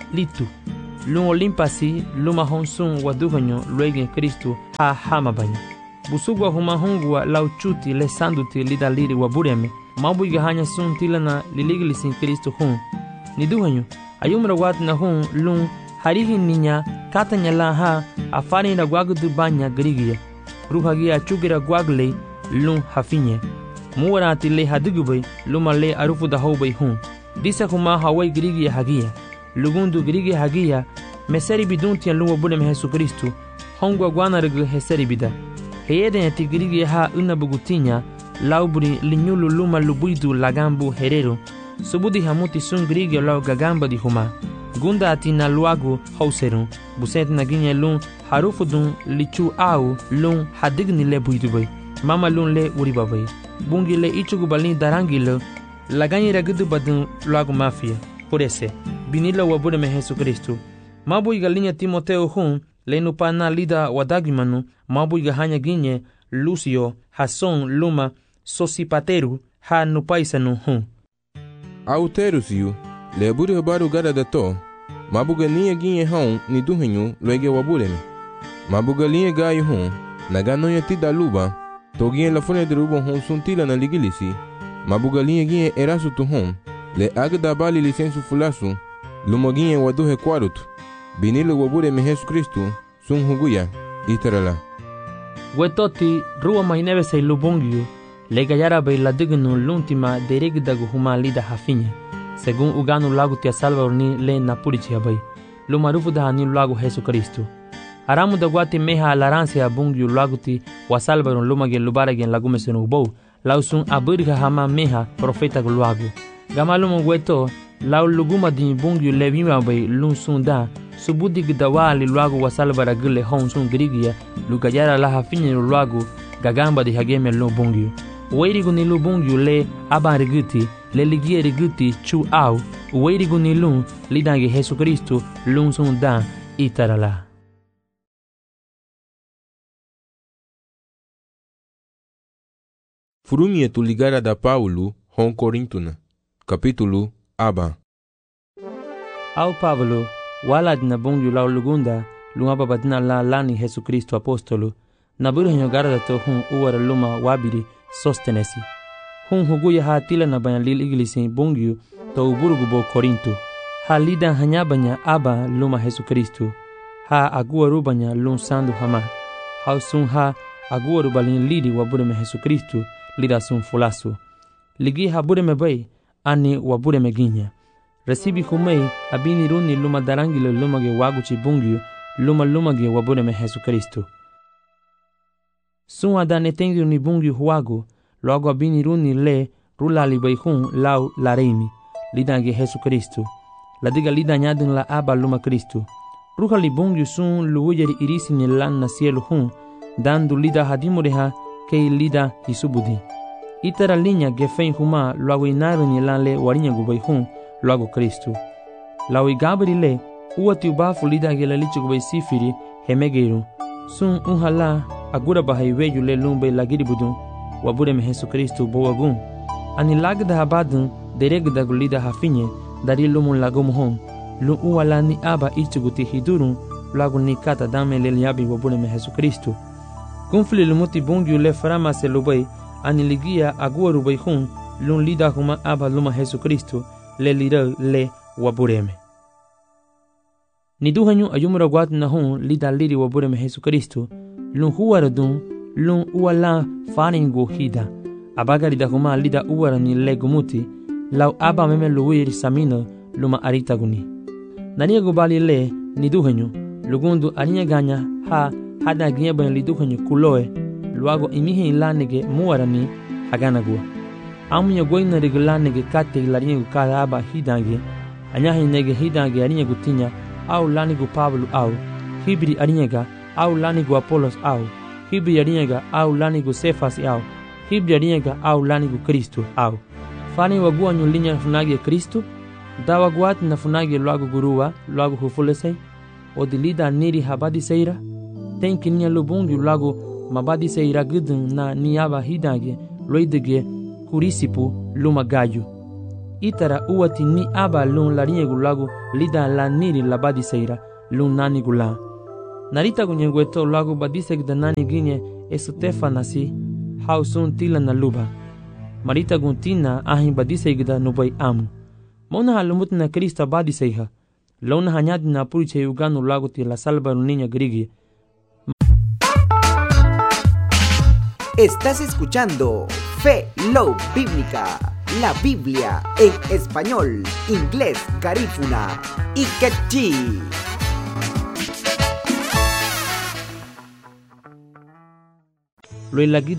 [SPEAKER 1] litu. Lung olimpasi luma honsun waduhanyo luegen Kristo ha hamabanyo. Busugwa humahungwa lau chuti le sanduti lida liri wabureme. Mabuiga hanya sun tilana liligilisin Kristo hun. Niduhanyo ayumra wat na hun lung harihin ninya katanya la ha afari na gwagudu banya grigia. Ruhagia chugira gwagle lung hafinye. Muwarati le hadugubay luma le arufu da hobay hun. Disa huma hawai grigia hagia. Lugundu grigia hagia meseri biduntian lung wabureme Jesu Kristo. Hongwa gwanargu heseri bida. Heyeden ati grigia ha unabugutinya. Laubri linyulu luma lubuidu lagambu herero. Subudi hamuti sun grigio lau gagamba di huma. Gunda ati na luagu hauserun. Buset na ginye lun harufudun lichu au lun hadigni le buidubay. Mama lun le uribabay. Bungi le ichugubalin darangilo. Laganyi ragudu badun luagu mafia. Por ese, binila wabureme Jesu Kristo. Mabuiga linya Timoteo hun le nupana lida wadagimanu. Mabuiga hanya ginye Lucio Hason luma Sosipateru ha nupaisanu hun.
[SPEAKER 5] Auterusiu le buri habaru gara da to. Mabuga niya ginye hon ni duhenyu loege wabureme. Mabuga linya gayu hun naganonya tida luba. To ginye la fune de rubo hon suntila na ligilisi. Mabuga linya ginye erasu tu hon. Le agda bali lisensu fulasu. Luma ginye waduhe kwarutu. Binile wabureme Jesu Kristu sun huguya itarala.
[SPEAKER 1] Wetoti ruwa mainebe say lubongyu. Le gayara bay la dignu l'ultima deregdagu huma lida hafinya. Según uganu lagu tia Salvador ni le napurichi bay. Lo marufu da ni lagu Jesu Kristo. Aramu da guati meha alaransia bungyu lagu ti wa Salvador lumage lubaragen lagu mesenu bow. Lausun abirga hama meha profeta gulagu. Gamalumu weto lau luguma di bungyu levima bay lun sunda. Subudi gdawali lagu wa Salvador gule hon sun grigia. Lugayara la hafinya lagu gagamba di hageme lo bungyu. Weirigu ni lubungyu le abariguti le ligie riguti chu au. Weirigu ni lun lidange Jesu Kristo lun sun dan itarala.
[SPEAKER 5] Furumie tu ligara da Paulo hon Corintuna. Capítulo aba.
[SPEAKER 1] Au Pablo walad na bungyu lau lugunda lungaba badna la lani Jesu Kristo apostolo. Naburu henyo garda to hun uwara luma wabiri sostenesi. Hun huguya ha tila na banya lil iglisi bungyu to uburugu bo Korinto. Ha lida hanya banya aba luma Jesu Kristo. Ha aguaru banya lun sandu hama. Ha sun ha aguaru balin lidi wabureme Jesu Kristo lida sun fulasu. Ligi ha bureme bay ani wabureme ginya. Resibi humei abini runi luma darangilo lumage waguchi bungyu luma ge wabureme Jesu Kristo. Sun adane tengi ni bungyu huagu, logo abini runi le rula libaihun lau lareimi, lidange Jesu Kristo. La diga lida nyadin la aba luma Kristo. Ruha li bungyu sun luujeri irisi ni lan na cielo hun, dandu lida hadimureha kei lida hisubudi. Itara linya gefein huma logo inaru ni lan le warinya gubaihun logo Kristo. Lau igabri le uati ubafu lida gela lichu gubai sifiri hemegeiru. Sun unhala agura bahaiweju le lumbe lagiri budun wabureme Jesu Kristo bowagun. Ani lagda habadun deregda gulida hafinye dari lumun lagum hon. Lu uwala ni aba ichuguti hidurun lagu ni kata dame le liabi wabureme Jesu Kristo. Kunfli lumuti bungyu le frama se lubay ani ligia agua rubay hun lun lida huma aba luma Jesu Kristo le lira le wabureme. Niduhanyu ayumura guat na hun lida liri wabureme Jesu Kristo lun huwaradun lun uwala faringo hida abagari da huma lida uwara ni legumuti lau aba meme luwiri samino luma aritaguni. Nania gubali le niduhanyu lugundu arinya ganya ha hada ginya bani liduhanyu kuloe luago imihi ilanege muwarani haganagua. Amunya goina regulanege kate ilarinya gukada aba hidange anyahi nege hidange arinya gutinya au lanigu Pablo au hibri arinyega au lanigu Apolos au hibri arinyega au lanigu Sefas au hibri arinyega au lanigu Kristo au fani wagua nyulinya funagi Kristo dawa guat na funagi luago gurua luago hufulesei odilida niri habadi seira tenki nia lubungi luago mabadi seira gudun na niaba hidange loidege kurisipu luma gayu itara uwati ni aba lun larinye gulago lida la niri la badiseira lun nani gula. Narita gunyengweto lago badisek da nani ginye esotefa nasi hausun tila na luba. Marita guntina ahin badisek da nubai amu. Mona halumut na Krista badiseiha. Lona hanyadi na puriche uganu lago ti la salva niña grigi.
[SPEAKER 6] Estás escuchando Fe Love Bíblica, la Biblia en español, inglés, garífuna y quechí.
[SPEAKER 1] Lo